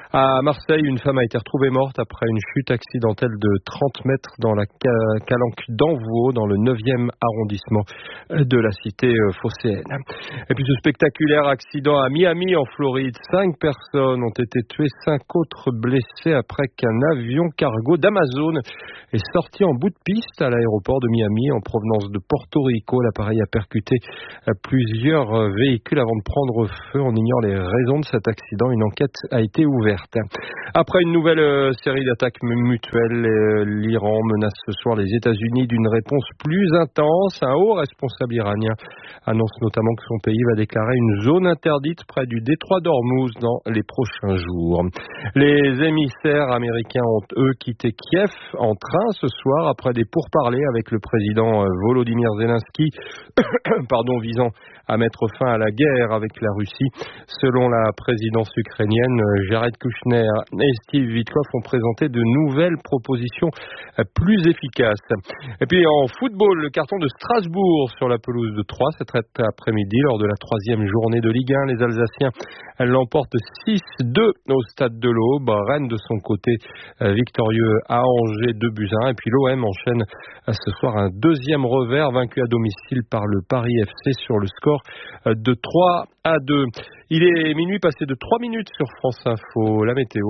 À Marseille, une femme a été retrouvée morte après une chute accidentelle de trente mètres dans la calanque d'Envaux, dans le neuvième arrondissement de la cité phocéenne. Et puis ce spectaculaire accident à Miami, en Floride. Cinq personnes ont été tuées, cinq autres blessées après qu'un avion cargo d'Amazon est sorti en bout de piste à l'aéroport de Miami en provenance de Porto Rico. L'appareil a percuté plusieurs véhicules avant de prendre feu. On ignore les raisons de cet accident. Une enquête a été ouverte. Après une nouvelle euh, série d'attaques mutuelles, euh, l'Iran menace ce soir les États-Unis d'une réponse plus intense. Un haut responsable iranien annonce notamment que son pays va déclarer une zone interdite près du détroit d'Ormuz dans les prochains jours. Les émissaires américains ont, eux, quitté Kiev en train ce soir après des pourparlers avec le président Volodymyr Zelensky, pardon, visant à mettre fin à la guerre avec la Russie. Selon la présidence ukrainienne, Jared Kushner et Steve Witkoff ont présenté de nouvelles propositions plus efficaces. Et puis en football, le carton de Strasbourg sur la pelouse de Troyes cet après-midi lors de la troisième journée de Ligue un. Les Alsaciens l'emportent six deux au stade de l'Aube. Rennes de son côté victorieux à Angers deux buts à un. Et puis l'O M enchaîne ce soir un deuxième revers vaincu à domicile par le Paris F C sur le score de trois à deux. Il est minuit passé de trois minutes sur France Info. La météo.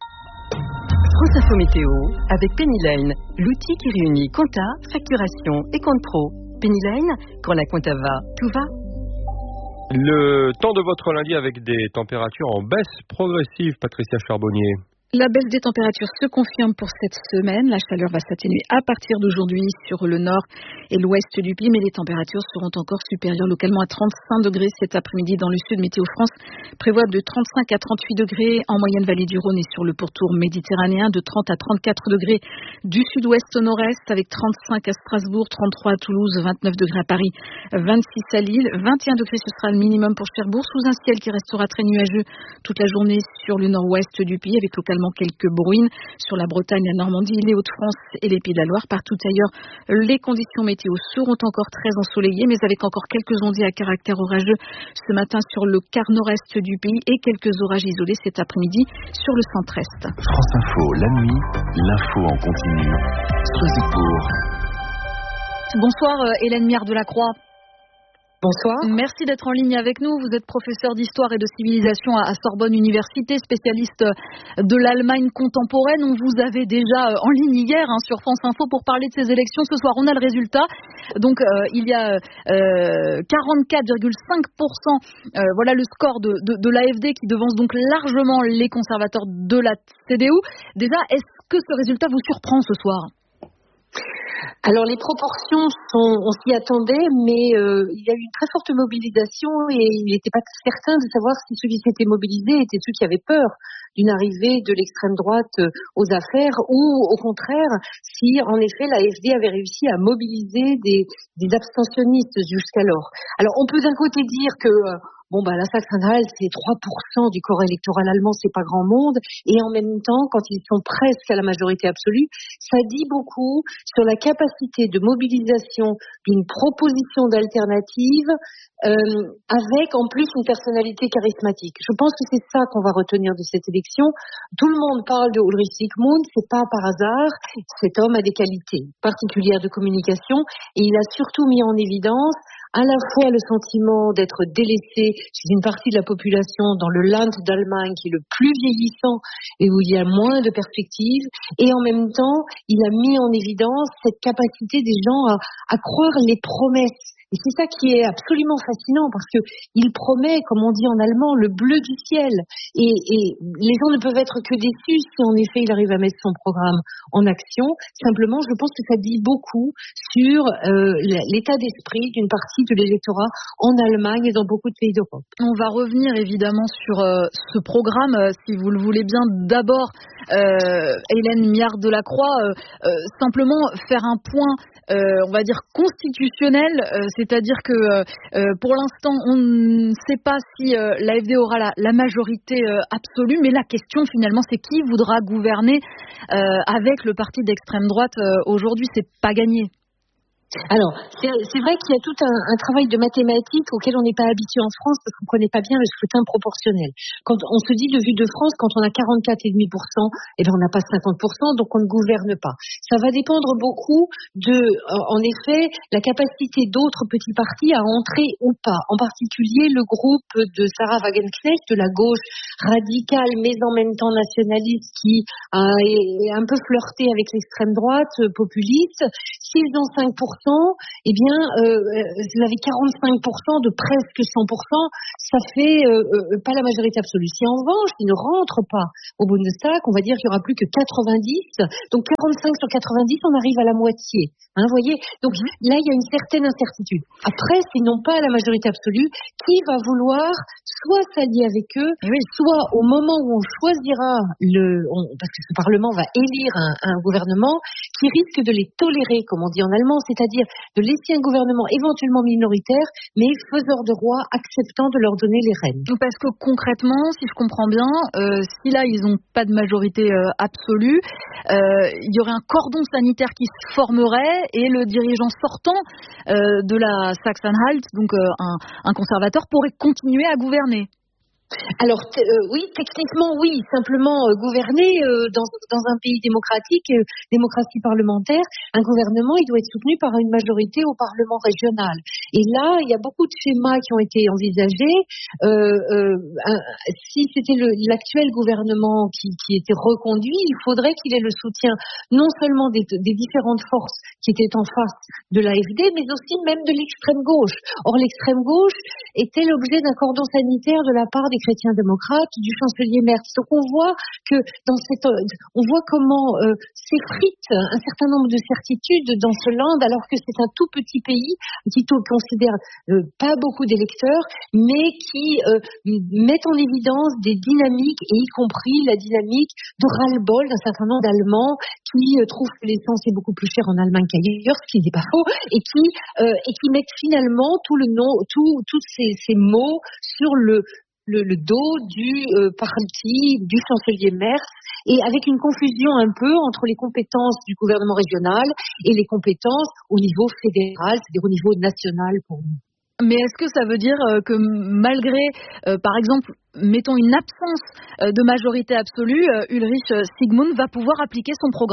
France Info Météo avec Penny Lane, l'outil qui réunit compta, facturation et compte pro. Penny Lane, quand la compta va, tout va. Le temps de votre lundi avec des températures en baisse progressive, Patricia Charbonnier. La baisse des températures se confirme pour cette semaine. La chaleur va s'atténuer à partir d'aujourd'hui sur le nord et l'ouest du pays, mais les températures seront encore supérieures localement à trente-cinq degrés cet après-midi dans le sud. Météo France prévoit de trente-cinq à trente-huit degrés en moyenne vallée du Rhône et sur le pourtour méditerranéen, de trente à trente-quatre degrés du sud-ouest au nord-est avec trente-cinq à Strasbourg, trente-trois à Toulouse, vingt-neuf degrés à Paris, vingt-six à Lille, vingt et un degrés ce sera le minimum pour Cherbourg sous un ciel qui restera très nuageux toute la journée sur le nord-ouest du pays avec localement quelques bruines sur la Bretagne, la Normandie, les Hauts-de-France et les Pays de la Loire. Partout ailleurs, les conditions météo seront encore très ensoleillées, mais avec encore quelques ondées à caractère orageux ce matin sur le quart nord-est du pays et quelques orages isolés cet après-midi sur le centre-est. France Info, la nuit, l'info en continu. Soisicourt. Bonsoir Hélène Miard de la Croix. Bonsoir. Merci d'être en ligne avec nous. Vous êtes professeur d'histoire et de civilisation à Sorbonne Université, spécialiste de l'Allemagne contemporaine. On vous avait déjà en ligne hier hein, sur France Info pour parler de ces élections. Ce soir, on a le résultat. Donc, euh, il y a euh, quarante-quatre virgule cinq pour cent. Euh, voilà le score de, de, de l'A F D qui devance donc largement les conservateurs de la C D U. Déjà, est-ce que ce résultat vous surprend ce soir ? Alors les proportions sont, on s'y attendait, mais euh, il y a eu une très forte mobilisation et il n'était pas certain de savoir si ceux qui s'étaient mobilisés étaient ceux qui avaient peur d'une arrivée de l'extrême droite aux affaires ou au contraire si en effet l'A F D avait réussi à mobiliser des, des abstentionnistes jusqu'alors. Alors on peut d'un côté dire que Bon, bah, la Sachsen-Anhalt, c'est trois pour cent du corps électoral allemand, c'est pas grand monde. Et en même temps, quand ils sont presque à la majorité absolue, ça dit beaucoup sur la capacité de mobilisation d'une proposition d'alternative, euh, avec en plus une personnalité charismatique. Je pense que c'est ça qu'on va retenir de cette élection. Tout le monde parle de Ulrich Zygmunt, c'est pas par hasard. Cet homme a des qualités particulières de communication et il a surtout mis en évidence à la fois le sentiment d'être délaissé chez une partie de la population dans le Land d'Allemagne qui est le plus vieillissant et où il y a moins de perspectives, et en même temps, il a mis en évidence cette capacité des gens à, à croire les promesses. Et c'est ça qui est absolument fascinant parce que il promet, comme on dit en allemand, le bleu du ciel. Et, et les gens ne peuvent être que déçus si en effet il arrive à mettre son programme en action. Simplement, je pense que ça dit beaucoup sur euh, l'état d'esprit d'une partie de l'électorat en Allemagne et dans beaucoup de pays d'Europe. On va revenir évidemment sur euh, ce programme, euh, si vous le voulez bien. D'abord, euh, Hélène Miard de la Croix, euh, euh, simplement faire un point, euh, on va dire constitutionnel. Euh, C'est-à-dire que euh, pour l'instant, on ne sait pas si euh, l'A F D aura la, la majorité euh, absolue, mais la question finalement, c'est qui voudra gouverner euh, avec le parti d'extrême droite euh, aujourd'hui, c'est pas gagné. Alors, c'est, c'est vrai qu'il y a tout un, un travail de mathématiques auquel on n'est pas habitué en France parce qu'on ne connaît pas bien le scrutin proportionnel. Quand on se dit de vue de France, quand on a quarante-quatre virgule cinq pour cent, eh bien on n'a pas cinquante pour cent, donc on ne gouverne pas. Ça va dépendre beaucoup de, en effet, la capacité d'autres petits partis à entrer ou pas. En particulier, le groupe de Sarah Wagenknecht, de la gauche radicale mais en même temps nationaliste, qui a un peu flirté avec l'extrême droite populiste. S'ils ont cinq pour cent, cent, eh bien, euh, vous avez quarante-cinq pour cent de presque cent pour cent, ça fait euh, euh, pas la majorité absolue. Si en revanche, il ne rentre pas au Bundestag, on va dire qu'il n'y aura plus que quatre-vingt-dix, donc quarante-cinq sur quatre-vingt-dix, on arrive à la moitié. Hein, vous voyez, donc là, il y a une certaine incertitude. Après, s'ils n'ont pas la majorité absolue, qui va vouloir soit s'allier avec eux, oui. soit au moment où on choisira le, on, parce que ce Parlement va élire un, un gouvernement qui risque de les tolérer, comme on dit en allemand, c'est-à-dire de laisser un gouvernement éventuellement minoritaire, mais faiseur de roi, acceptant de leur donner les rênes. Parce que concrètement, si je comprends bien, euh, si là ils n'ont pas de majorité euh, absolue, euh, il y aurait un cordon sanitaire qui se formerait et le dirigeant sortant euh, de la Saxe-Anhalt, donc euh, un, un conservateur, pourrait continuer à gouverner. Alors t- euh, oui, techniquement oui, simplement euh, gouverner euh, dans, dans un pays démocratique, euh, démocratie parlementaire, un gouvernement il doit être soutenu par une majorité au Parlement régional. Et là, il y a beaucoup de schémas qui ont été envisagés. Euh, euh, un, si c'était le, l'actuel gouvernement qui, qui était reconduit, il faudrait qu'il ait le soutien non seulement des, des différentes forces qui étaient en face de l'A F D, mais aussi même de l'extrême gauche. Or, l'extrême gauche était l'objet d'un cordon sanitaire de la part des chrétiens démocrates, du chancelier Merz. Donc on voit que dans cette, on voit comment euh, s'effrite un certain nombre de certitudes dans ce land, alors que c'est un tout petit pays qui considère euh, pas beaucoup d'électeurs, mais qui euh, met en évidence des dynamiques, et y compris la dynamique de ras-le-bol d'un certain nombre d'Allemands qui euh, trouvent que l'essence est beaucoup plus chère en Allemagne qu'ailleurs, ce qui n'est pas faux, et qui euh, et qui mettent finalement tout le nom, tout tous ces, ces mots sur le Le, le dos du euh, parti du chancelier Merz, et avec une confusion un peu entre les compétences du gouvernement régional et les compétences au niveau fédéral, c'est-à-dire au niveau national pour nous. Mais est-ce que ça veut dire que malgré, euh, par exemple, mettons une absence euh, de majorité absolue, euh, Ulrich Sigmund va pouvoir appliquer son programme ?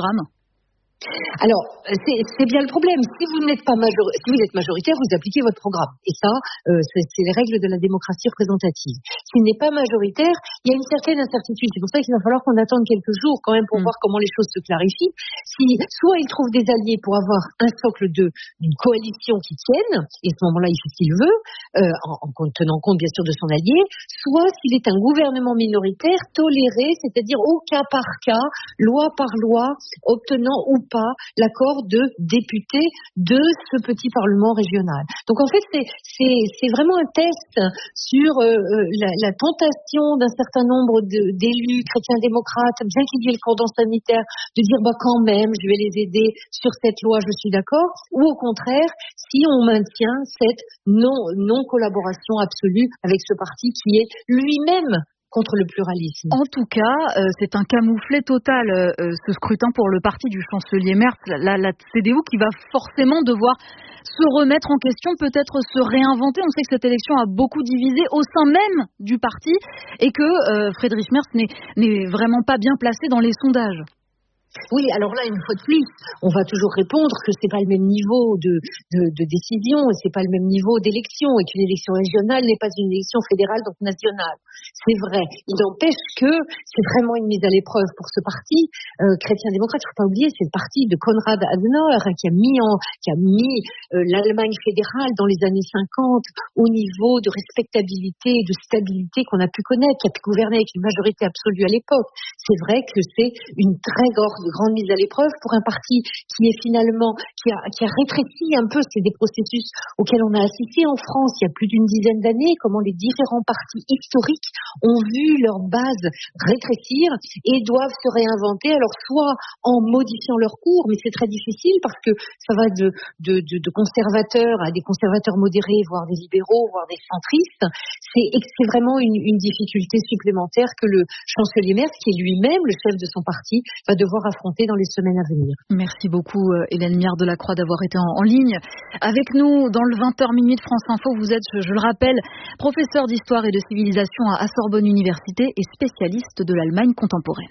Alors, c'est, c'est bien le problème. Si vous n'êtes pas major... si vous êtes majoritaire, vous appliquez votre programme. Et ça, euh, c'est, c'est les règles de la démocratie représentative. S'il n'est pas majoritaire, il y a une certaine incertitude. C'est pour ça qu'il va falloir qu'on attende quelques jours quand même pour mmh. voir comment les choses se clarifient. Si soit il trouve des alliés pour avoir un socle de, d'une coalition qui tienne, et à ce moment-là, il fait ce qu'il veut, euh, en, en tenant compte bien sûr de son allié, soit s'il est un gouvernement minoritaire toléré, c'est-à-dire au cas par cas, loi par loi, obtenant ou pas l'accord de députés de ce petit parlement régional. Donc en fait, c'est, c'est, c'est vraiment un test sur euh, la, la tentation d'un certain nombre de, d'élus chrétiens démocrates, bien qu'il y ait le cordon sanitaire, de dire bah quand même, je vais les aider sur cette loi, je suis d'accord, ou au contraire, si on maintient cette non, non collaboration absolue avec ce parti qui est lui-même contre le pluralisme. En tout cas, euh, c'est un camouflet total, euh, ce scrutin pour le parti du chancelier Merz, la, la C D U qui va forcément devoir se remettre en question, peut-être se réinventer. On sait que cette élection a beaucoup divisé au sein même du parti et que euh, Friedrich Merz n'est, n'est vraiment pas bien placé dans les sondages. Oui, alors là, une fois de plus, on va toujours répondre que c'est pas le même niveau de, de, de décision, c'est pas le même niveau d'élection, et qu'une élection régionale n'est pas une élection fédérale, donc nationale. C'est vrai. Il n'empêche que c'est vraiment une mise à l'épreuve pour ce parti euh, chrétien-démocrate. Il ne faut pas oublier, c'est le parti de Konrad Adenauer hein, qui a mis, en, qui a mis euh, l'Allemagne fédérale dans les années cinquante au niveau de respectabilité et de stabilité qu'on a pu connaître, qui a pu gouverner avec une majorité absolue à l'époque. C'est vrai que c'est une très grande grande mise à l'épreuve pour un parti qui est finalement, qui a, qui a rétréci un peu, c'est des processus auxquels on a assisté en France il y a plus d'une dizaine d'années, comment les différents partis historiques ont vu leur base rétrécir et doivent se réinventer, alors soit en modifiant leur cours, mais c'est très difficile parce que ça va de, de, de, de conservateurs à des conservateurs modérés, voire des libéraux, voire des centristes. C'est, c'est vraiment une, une difficulté supplémentaire que le chancelier Merz, qui est lui-même le chef de son parti, va devoir affronter dans les semaines à venir. Merci beaucoup Hélène Miard de la Croix d'avoir été en, en ligne avec nous dans le vingt heures minuit de France Info. Vous êtes, je, je le rappelle, professeur d'histoire et de civilisation à, à Sorbonne Université et spécialiste de l'Allemagne contemporaine.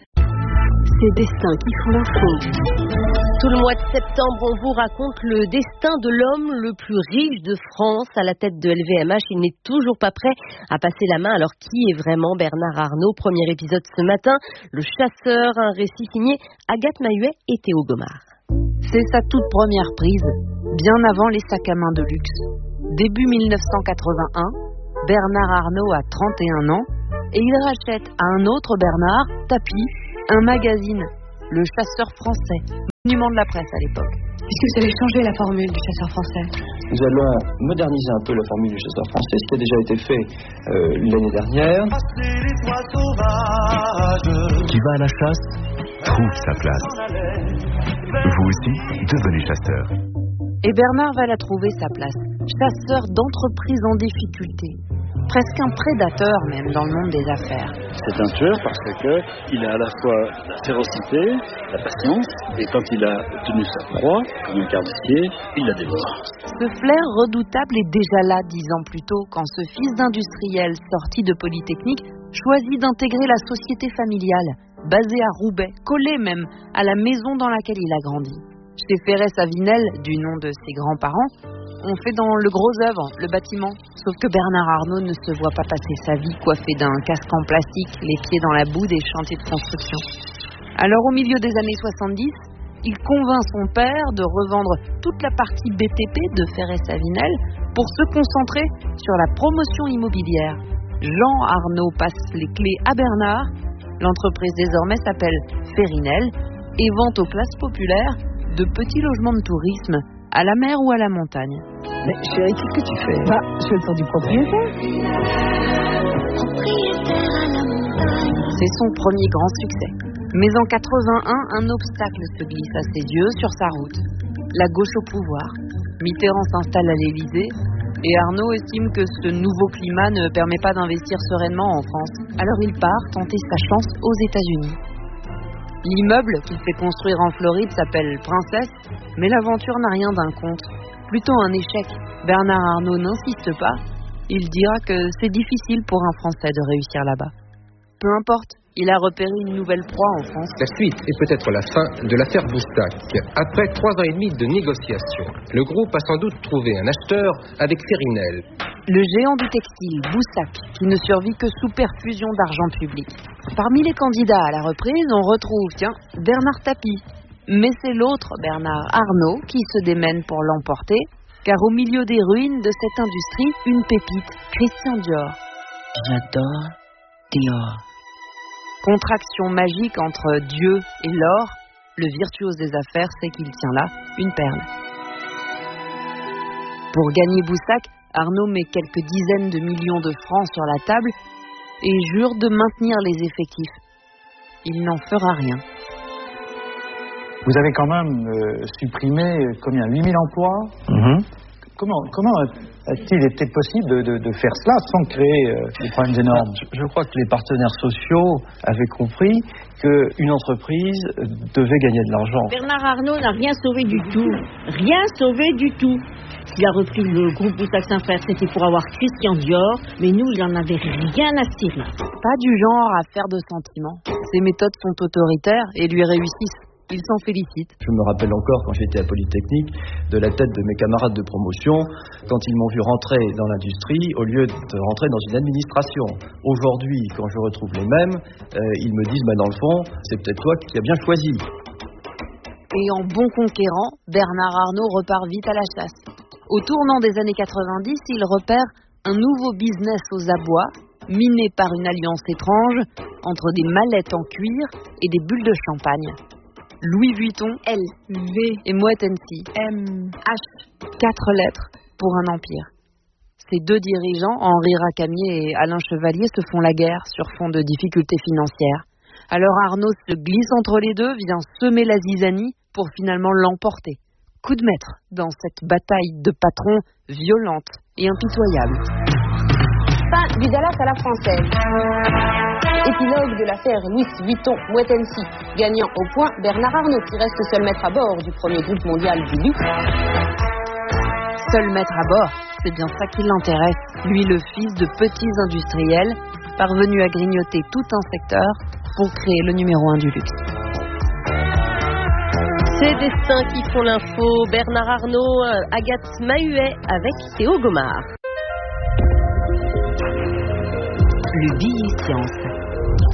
Ces destins qui font l'info. Tout le mois de septembre, on vous raconte le destin de l'homme le plus riche de France à la tête de L V M H. Il n'est toujours pas prêt à passer la main. Alors qui est vraiment Bernard Arnault? Premier épisode ce matin, Le Chasseur, un récit signé Agathe Mahuet et Théo Gomard. C'est sa toute première prise, bien avant les sacs à main de luxe. Début mille neuf cent quatre-vingt-un, Bernard Arnault a trente et un ans et il rachète à un autre Bernard, Tapie, un magazine, Le Chasseur français, monument de la presse à l'époque. Est-ce que vous avez changé la formule du chasseur français? Nous allons moderniser un peu la formule du chasseur français, ce qui a déjà été fait euh, l'année dernière. Qui va à la chasse trouve sa place. Vous aussi, devenez chasseur. Et Bernard va la trouver sa place, chasseur d'entreprises en difficulté. Presque un prédateur même dans le monde des affaires. C'est un tueur parce qu'il a à la fois la férocité, la patience, et quand il a tenu sa proie, comme un carnassier, il la dévore. Ce flair redoutable est déjà là dix ans plus tôt, quand ce fils d'industriel sorti de Polytechnique choisit d'intégrer la société familiale, basée à Roubaix, collée même à la maison dans laquelle il a grandi. Chez Ferré-Savinel, du nom de ses grands-parents, on fait dans le gros œuvre, le bâtiment. Sauf que Bernard Arnault ne se voit pas passer sa vie coiffé d'un casque en plastique, les pieds dans la boue des chantiers de construction. Alors au milieu des années soixante-dix, il convainc son père de revendre toute la partie B T P de Ferré-Savinel pour se concentrer sur la promotion immobilière. Jean Arnault passe les clés à Bernard. L'entreprise désormais s'appelle Ferrinel et vend aux classes populaires de petits logements de tourisme à la mer ou à la montagne. Mais chérie, qu'est-ce que tu fais? Bah, je fais le tour du propriétaire. C'est son premier grand succès. Mais en quatre-vingt-un, un obstacle se glisse à ses yeux sur sa route. La gauche au pouvoir. Mitterrand s'installe à l'Élysée et Arnault estime que ce nouveau climat ne permet pas d'investir sereinement en France. Alors il part tenter sa chance aux États-Unis. L'immeuble qu'il fait construire en Floride s'appelle Princesse, mais l'aventure n'a rien d'un conte. Plutôt un échec. Bernard Arnault n'insiste pas. Il dira que c'est difficile pour un Français de réussir là-bas. Peu importe, il a repéré une nouvelle proie en France. La suite est peut-être la fin de l'affaire Boussac. Après trois ans et demi de négociations, le groupe a sans doute trouvé un acheteur avec Ferrinel. Le géant du textile, Boussac, qui ne survit que sous perfusion d'argent public. Parmi les candidats à la reprise, on retrouve, tiens, Bernard Tapie. Mais c'est l'autre Bernard Arnault qui se démène pour l'emporter, car au milieu des ruines de cette industrie, une pépite, Christian Dior. J'adore Dior. Contraction magique entre Dieu et l'or, le virtuose des affaires sait qu'il tient là une perle. Pour gagner Boussac, Arnault met quelques dizaines de millions de francs sur la table et jure de maintenir les effectifs. Il n'en fera rien. Vous avez quand même euh, supprimé combien, huit mille emplois? Mmh. Comment, comment a-t-il été possible de, de, de faire cela sans créer euh, des problèmes énormes? je, je crois que les partenaires sociaux avaient compris qu'une entreprise devait gagner de l'argent. Bernard Arnault n'a rien sauvé du tout. Rien sauvé du tout. Il a repris le groupe Boussac Saint-Frère, c'était pour avoir Christian Dior, mais nous, il n'en avait rien à cirer. Pas du genre à faire de sentiments. Ses méthodes sont autoritaires et lui réussissent. Il s'en félicite. Je me rappelle encore quand j'étais à Polytechnique de la tête de mes camarades de promotion quand ils m'ont vu rentrer dans l'industrie au lieu de rentrer dans une administration. Aujourd'hui, quand je retrouve les mêmes, euh, ils me disent bah, dans le fond, c'est peut-être toi qui as bien choisi. Et en bon conquérant, Bernard Arnault repart vite à la chasse. Au tournant des années quatre-vingt-dix, il repère un nouveau business aux abois, miné par une alliance étrange entre des mallettes en cuir et des bulles de champagne. Louis Vuitton, L, V et Moët Hennessy, M, H, quatre lettres pour un empire. Ces deux dirigeants, Henri Racamier et Alain Chevalier, se font la guerre sur fond de difficultés financières. Alors Arnault se glisse entre les deux, vient semer la zizanie pour finalement l'emporter. Coup de maître dans cette bataille de patrons violente et impitoyable. Fin du Dallas à la française. Épilogue de l'affaire Louis Vuitton, Moët Hennessy. Gagnant au point, Bernard Arnault, qui reste seul maître à bord du premier groupe mondial du luxe. Seul maître à bord, c'est bien ça qui l'intéresse. Lui, le fils de petits industriels, parvenu à grignoter tout un secteur pour créer le numéro un du luxe. Ces destins qui font l'info, Bernard Arnault, Agathe Mahuet avec Théo Gomard. Le billet science.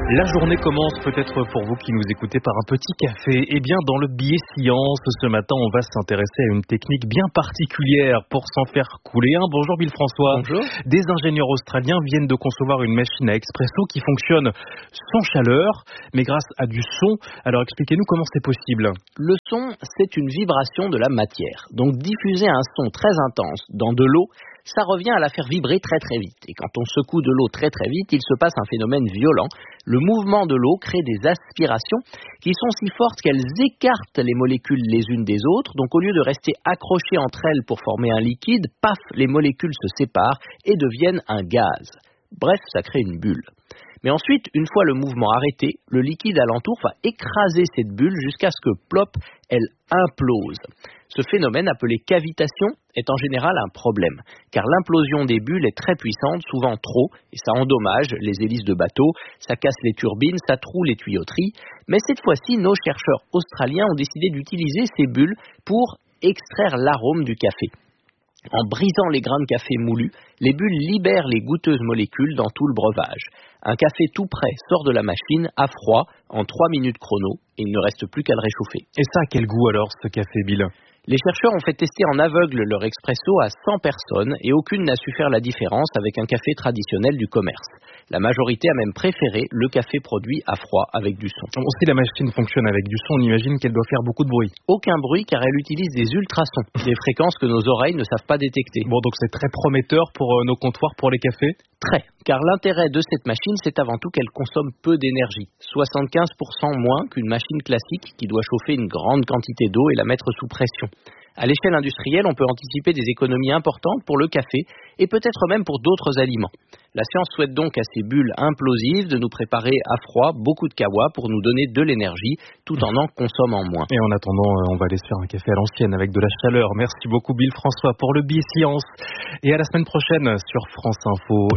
La journée commence peut-être pour vous qui nous écoutez par un petit café. Eh bien, dans le billet science, ce matin, on va s'intéresser à une technique bien particulière pour s'en faire couler un. Bonjour Bill François. Bonjour. Des ingénieurs australiens viennent de concevoir une machine à expresso qui fonctionne sans chaleur, mais grâce à du son. Alors expliquez-nous comment c'est possible. Le son, c'est une vibration de la matière. Donc diffuser un son très intense dans de l'eau, ça revient à la faire vibrer très très vite. Et quand on secoue de l'eau très très vite, il se passe un phénomène violent. Le mouvement de l'eau crée des aspirations qui sont si fortes qu'elles écartent les molécules les unes des autres. Donc au lieu de rester accrochées entre elles pour former un liquide, paf, les molécules se séparent et deviennent un gaz. Bref, ça crée une bulle. Mais ensuite, une fois le mouvement arrêté, le liquide alentour va écraser cette bulle jusqu'à ce que, plop, elle implose. Ce phénomène appelé cavitation est en général un problème, car l'implosion des bulles est très puissante, souvent trop, et ça endommage les hélices de bateaux, ça casse les turbines, ça troue les tuyauteries. Mais cette fois-ci, nos chercheurs australiens ont décidé d'utiliser ces bulles pour extraire l'arôme du café. En brisant les grains de café moulus, les bulles libèrent les goûteuses molécules dans tout le breuvage. Un café tout prêt sort de la machine à froid en trois minutes chrono et il ne reste plus qu'à le réchauffer. Et ça a quel goût alors, ce café, Bill ? Les chercheurs ont fait tester en aveugle leur expresso à cent personnes et aucune n'a su faire la différence avec un café traditionnel du commerce. La majorité a même préféré le café produit à froid avec du son. Si la machine fonctionne avec du son, on imagine qu'elle doit faire beaucoup de bruit. Aucun bruit car elle utilise des ultrasons, des fréquences que nos oreilles ne savent pas détecter. Bon, donc c'est très prometteur pour euh, nos comptoirs pour les cafés ? Très, car l'intérêt de cette machine, c'est avant tout qu'elle consomme peu d'énergie, soixante-quinze pour cent moins qu'une machine classique qui doit chauffer une grande quantité d'eau et la mettre sous pression. À l'échelle industrielle, on peut anticiper des économies importantes pour le café et peut-être même pour d'autres aliments. La science souhaite donc à ces bulles implosives de nous préparer à froid beaucoup de kawa pour nous donner de l'énergie tout en en consommant moins. Et en attendant, on va aller se faire un café à l'ancienne avec de la chaleur. Merci beaucoup Bill François pour le billet science. Et à la semaine prochaine sur France Info.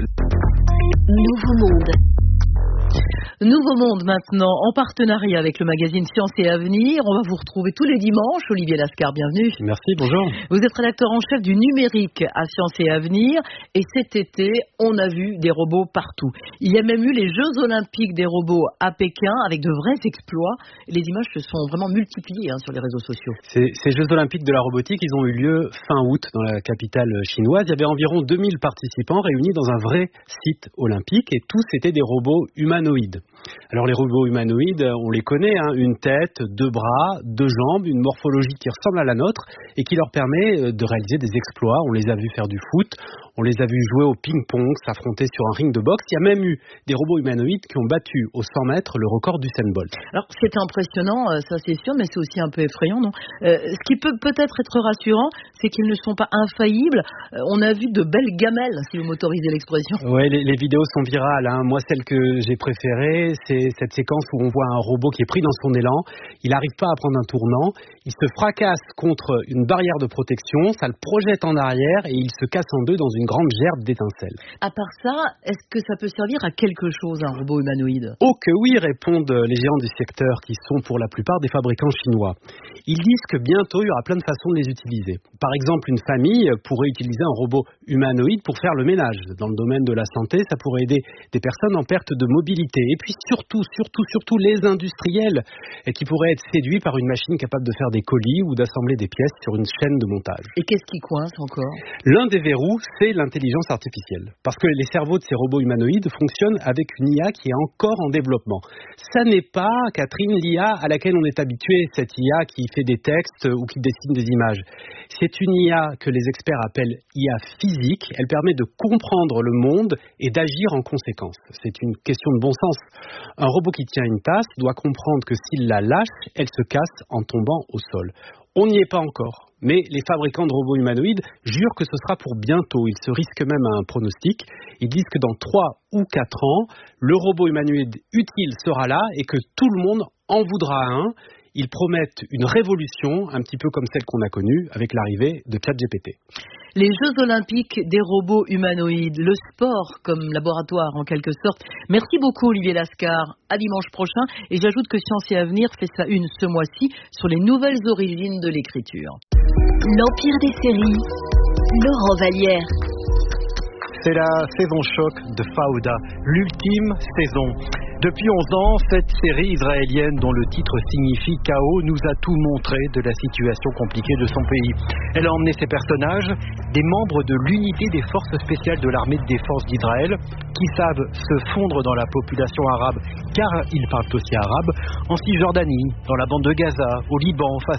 Nouveau Monde. Nouveau Monde maintenant, en partenariat avec le magazine Science et Avenir. On va vous retrouver tous les dimanches. Olivier Lascar, bienvenue. Merci, bonjour. Vous êtes rédacteur en chef du numérique à Science et Avenir. Et cet été, on a vu des robots partout. Il y a même eu les Jeux Olympiques des robots à Pékin avec de vrais exploits. Les images se sont vraiment multipliées hein, sur les réseaux sociaux. Ces, ces Jeux Olympiques de la robotique, ils ont eu lieu fin août dans la capitale chinoise. Il y avait environ deux mille participants réunis dans un vrai site olympique et tous étaient des robots humanoïdes. Alors les robots humanoïdes, on les connaît, hein, une tête, deux bras, deux jambes, une morphologie qui ressemble à la nôtre et qui leur permet de réaliser des exploits. On les a vus faire du foot, on les a vus jouer au ping-pong, s'affronter sur un ring de boxe. Il y a même eu des robots humanoïdes qui ont battu aux cent mètres le record d'Usain Bolt. Alors c'est impressionnant, ça c'est sûr, mais c'est aussi un peu effrayant, non ? euh, Ce qui peut peut-être être rassurant, c'est qu'ils ne sont pas infaillibles. Euh, on a vu de belles gamelles, si vous m'autorisez l'expression. Oui, les, les vidéos sont virales. Hein. Moi, celle que j'ai préférée, c'est cette séquence où on voit un robot qui est pris dans son élan. Il n'arrive pas à prendre un tournant. Il se fracasse contre une barrière de protection. Ça le projette en arrière et il se casse en deux dans une grande gerbe d'étincelles. À part ça, est-ce que ça peut servir à quelque chose, un robot humanoïde ? Oh que oui, répondent les géants du secteur qui sont pour la plupart des fabricants chinois. Ils disent que bientôt, il y aura plein de façons de les utiliser. Par exemple, une famille pourrait utiliser un robot humanoïde pour faire le ménage. Dans le domaine de la santé, ça pourrait aider des personnes en perte de mobilité. Et puis surtout, surtout, surtout les industriels qui pourraient être séduits par une machine capable de faire des colis ou d'assembler des pièces sur une chaîne de montage. Et qu'est-ce qui coince encore ? L'un des verrous, c'est l'intelligence artificielle. Parce que les cerveaux de ces robots humanoïdes fonctionnent avec une I A qui est encore en développement. Ça n'est pas, Catherine, l'I A à laquelle on est habitué, cette I A qui fait des textes ou qui dessine des images. C'est une I A que les experts appellent I A physique. Elle permet de comprendre le monde et d'agir en conséquence. C'est une question de bon sens. Un robot qui tient une tasse doit comprendre que s'il la lâche, elle se casse en tombant au sol. On n'y est pas encore. Mais les fabricants de robots humanoïdes jurent que ce sera pour bientôt. Ils se risquent même à un pronostic. Ils disent que dans trois ou quatre ans, le robot humanoïde utile sera là et que tout le monde en voudra un. Ils promettent une révolution, un petit peu comme celle qu'on a connue avec l'arrivée de ChatGPT. Les Jeux Olympiques des robots humanoïdes, le sport comme laboratoire en quelque sorte. Merci beaucoup Olivier Lascar. À dimanche prochain. Et j'ajoute que Science et Avenir fait sa une ce mois-ci sur les nouvelles origines de l'écriture. L'Empire des séries, Laurent Vallière. C'est la saison choc de Fauda, l'ultime saison. Depuis onze ans, cette série israélienne dont le titre signifie chaos nous a tout montré de la situation compliquée de son pays. Elle a emmené ses personnages, des membres de l'unité des forces spéciales de l'armée de défense d'Israël, qui savent se fondre dans la population arabe, car ils parlent aussi arabe, en Cisjordanie, dans la bande de Gaza, au Liban, face